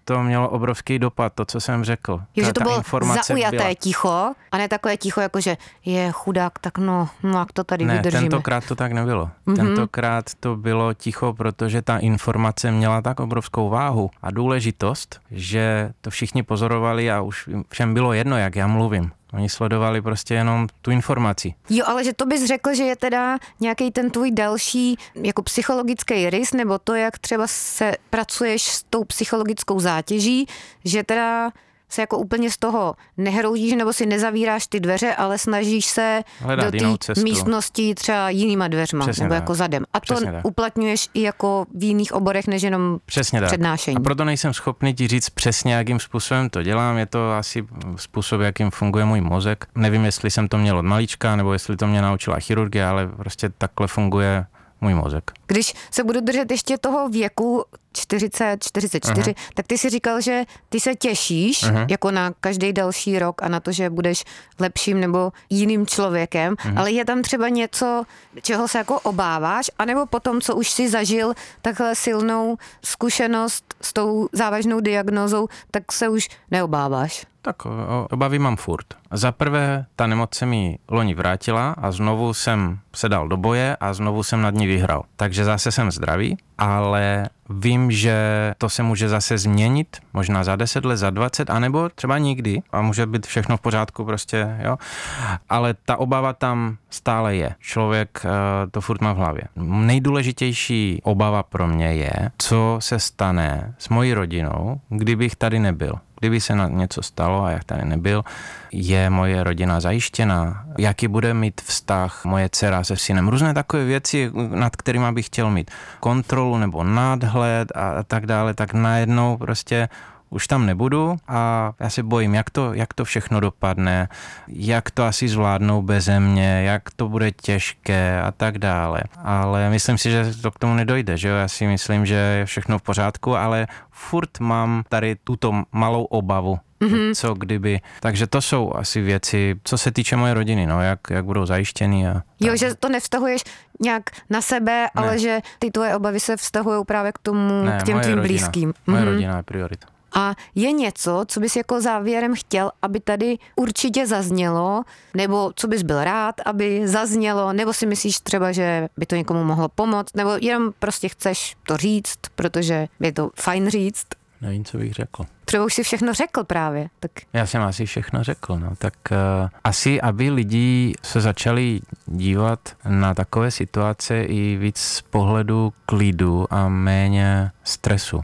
to mělo obrovský dopad, to, co jsem řekl. Že to bylo zaujaté ticho, a ne takové ticho, jako že je chudák, tak no jak to tady vydržíme. Ne, tentokrát to tak nebylo. Tentokrát to bylo ticho, protože ta informace měla tak obrovskou váhu a důležitost, že to všichni pozorovali a už všem bylo jedno, jak já mluvím. Oni sledovali prostě jenom tu informaci. Jo, ale že to bys řekl, že je teda nějaký ten tvůj další jako psychologický rys, nebo to, jak třeba se pracuješ s tou psychologickou zátěží, že teda se jako úplně z toho nehroutíš nebo si nezavíráš ty dveře, ale snažíš se hledat do té místnosti třeba jinýma dveřma, přesně nebo tak. Jako zadem. A přesně to tak. Uplatňuješ i jako v jiných oborech, než jenom přesně přednášení. Tak. A proto nejsem schopný ti říct přesně, jakým způsobem to dělám. Je to asi způsob, jakým funguje můj mozek. Nevím, jestli jsem to měl od malička, nebo jestli to mě naučila chirurgie, ale prostě takhle funguje můj mozek. Když se budu držet ještě toho věku 40, 44, tak ty si říkal, že ty se těšíš jako na každý další rok a na to, že budeš lepším nebo jiným člověkem, ale je tam třeba něco, čeho se jako obáváš, anebo potom, co už si zažil takhle silnou zkušenost s tou závažnou diagnózou, tak se už neobáváš? Tak obavy mám furt. Za prvé, ta nemoc se mi loni vrátila a znovu jsem se dal do boje a znovu jsem nad ní vyhrál. Takže zase jsem zdravý, ale vím, že to se může zase změnit, možná za 10 let, za 20, anebo třeba nikdy a může být všechno v pořádku prostě, jo. Ale ta obava tam stále je. Člověk to furt má v hlavě. Nejdůležitější obava pro mě je, co se stane s mojí rodinou, kdybych tady nebyl. Kdyby se něco stalo a jak tady nebyl, je moje rodina zajištěna? Jaký bude mít vztah moje dcera se synem? Různé takové věci, nad kterými bych chtěl mít kontrolu nebo nadhled a tak dále, tak najednou prostě už tam nebudu a já se bojím, jak to všechno dopadne, jak to asi zvládnou beze mě, jak to bude těžké a tak dále. Ale myslím si, že to k tomu nedojde, že jo? Já si myslím, že je všechno v pořádku, ale furt mám tady tuto malou obavu. Co kdyby. Takže to jsou asi věci, co se týče moje rodiny, no, jak budou zajištěny. Jo, že to nevztahuješ nějak na sebe, ale že ty tvoje obavy se vztahují právě k tomu, k těm tvým blízkým. Moje rodina je priorita. A je něco, co bys jako závěrem chtěl, aby tady určitě zaznělo, nebo co bys byl rád, aby zaznělo, nebo si myslíš třeba, že by to někomu mohlo pomoct, nebo jenom prostě chceš to říct, protože je to fajn říct? Nevím, co bych řekl. Třeba už si všechno řekl právě. Tak... Já jsem asi všechno řekl, no. Tak asi, aby lidi se začali dívat na takové situace i víc z pohledu klidu a méně stresu.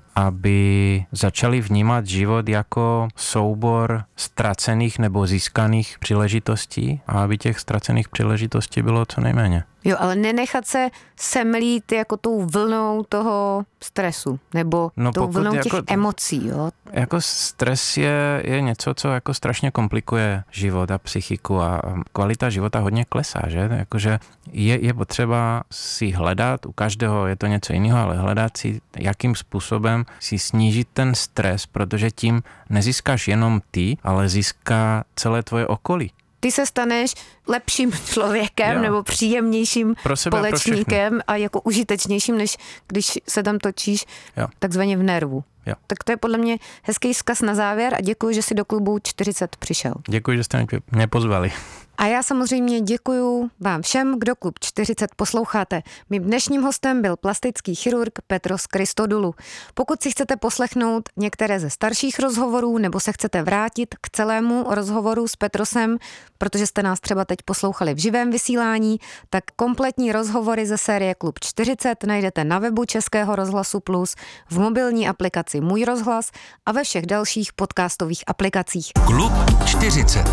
Aby začali vnímat život jako soubor ztracených nebo získaných příležitostí a aby těch ztracených příležitostí bylo co nejméně. Jo, ale nenechat se semlít jako tou vlnou toho stresu, nebo tou vlnou těch emocí, jo? Jako stres je něco, co jako strašně komplikuje život a psychiku a kvalita života hodně klesá, že? Jakože je potřeba si hledat, u každého je to něco jiného, ale hledat si, jakým způsobem si snížit ten stres, protože tím nezískáš jenom ty, ale získá celé tvoje okolí. Ty se staneš lepším člověkem nebo příjemnějším společníkem a jako užitečnějším, než když se tam točíš takzvaně v nervu. Jo. Tak to je podle mě hezký vzkaz na závěr a děkuji, že jsi do klubu 40 přišel. Děkuji, že jste mě pozvali. A já samozřejmě děkuju vám všem, kdo Klub 40 posloucháte. Mým dnešním hostem byl plastický chirurg Petros Christodoulou. Pokud si chcete poslechnout některé ze starších rozhovorů nebo se chcete vrátit k celému rozhovoru s Petrosem, protože jste nás třeba teď poslouchali v živém vysílání, tak kompletní rozhovory ze série Klub 40 najdete na webu Českého rozhlasu Plus, v mobilní aplikaci Můj rozhlas a ve všech dalších podcastových aplikacích. Klub 40.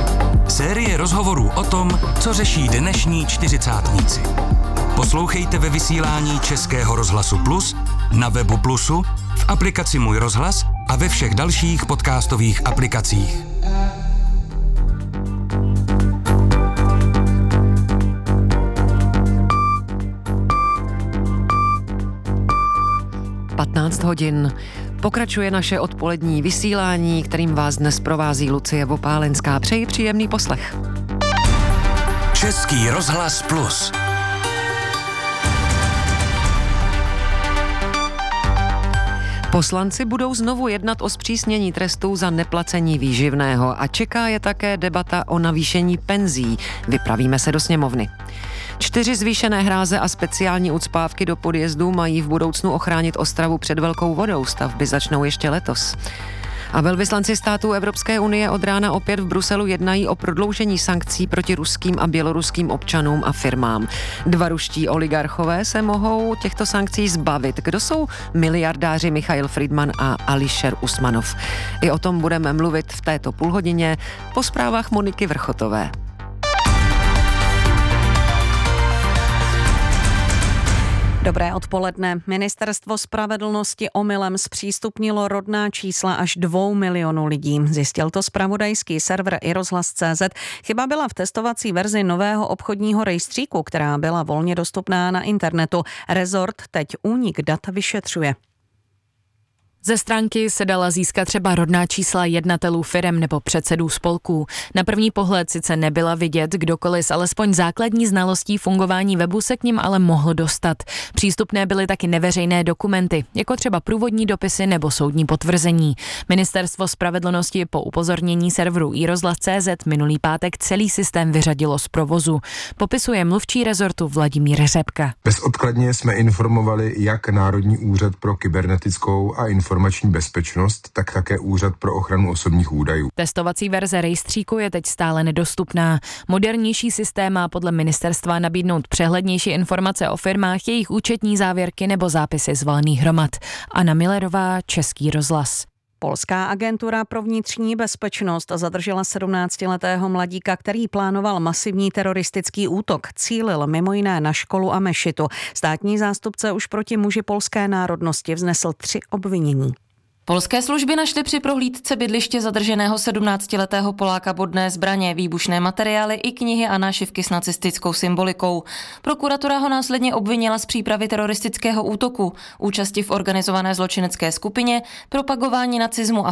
Série rozhovorů o tom, co řeší dnešní čtyřicátníci. Poslouchejte ve vysílání Českého rozhlasu Plus, na webu Plusu, v aplikaci Můj rozhlas a ve všech dalších podcastových aplikacích. hodin. Pokračuje naše odpolední vysílání, kterým vás dnes provází Lucie Vopálenská. Přeji příjemný poslech. Český rozhlas Plus. Poslanci budou znovu jednat o zpřísnění trestů za neplacení výživného a čeká je také debata o navýšení penzí. Vypravíme se do sněmovny. 4 zvýšené hráze a speciální ucpávky do podjezdů mají v budoucnu ochránit Ostravu před velkou vodou. Stavby začnou ještě letos. A velvyslanci států Evropské unie od rána opět v Bruselu jednají o prodloužení sankcí proti ruským a běloruským občanům a firmám. 2 ruští oligarchové se mohou těchto sankcí zbavit. Kdo jsou miliardáři Michail Friedman a Alisher Usmanov? I o tom budeme mluvit v této půlhodině po zprávách Moniky Vrchotové. Dobré odpoledne. Ministerstvo spravedlnosti omylem zpřístupnilo rodná čísla až 2 milionů lidí. Zjistil to zpravodajský server iRozhlas.cz. Chyba byla v testovací verzi nového obchodního rejstříku, která byla volně dostupná na internetu. Rezort teď únik dat vyšetřuje. Ze stránky se dala získat třeba rodná čísla jednatelů firem nebo předsedů spolků. Na první pohled sice nebyla vidět, kdokoliv s alespoň základní znalostí fungování webu se k nim ale mohl dostat. Přístupné byly taky neveřejné dokumenty, jako třeba průvodní dopisy nebo soudní potvrzení. Ministerstvo spravedlnosti po upozornění serveru iRozhlas.cz minulý pátek celý systém vyřadilo z provozu. Popisuje mluvčí rezortu Vladimír Řepka. Bezodkladně jsme informovali jak Národní úřad pro kybernetickou a informační bezpečnost, tak také Úřad pro ochranu osobních údajů. Testovací verze rejstříku je teď stále nedostupná. Modernější systém má podle ministerstva nabídnout přehlednější informace o firmách, jejich účetní závěrky nebo zápisy z valných hromad. Anna Millerová, Český rozhlas. Polská agentura pro vnitřní bezpečnost zadržela 17letého mladíka, který plánoval masivní teroristický útok. Cílil mimo jiné na školu a mešitu. Státní zástupce už proti muži polské národnosti vznesl 3 obvinění. Polské služby našly při prohlídce bydliště zadrženého 17letého Poláka bodné zbraně, výbušné materiály i knihy a nášivky s nacistickou symbolikou. Prokuratura ho následně obvinila z přípravy teroristického útoku, účasti v organizované zločinecké skupině, propagování nacismu a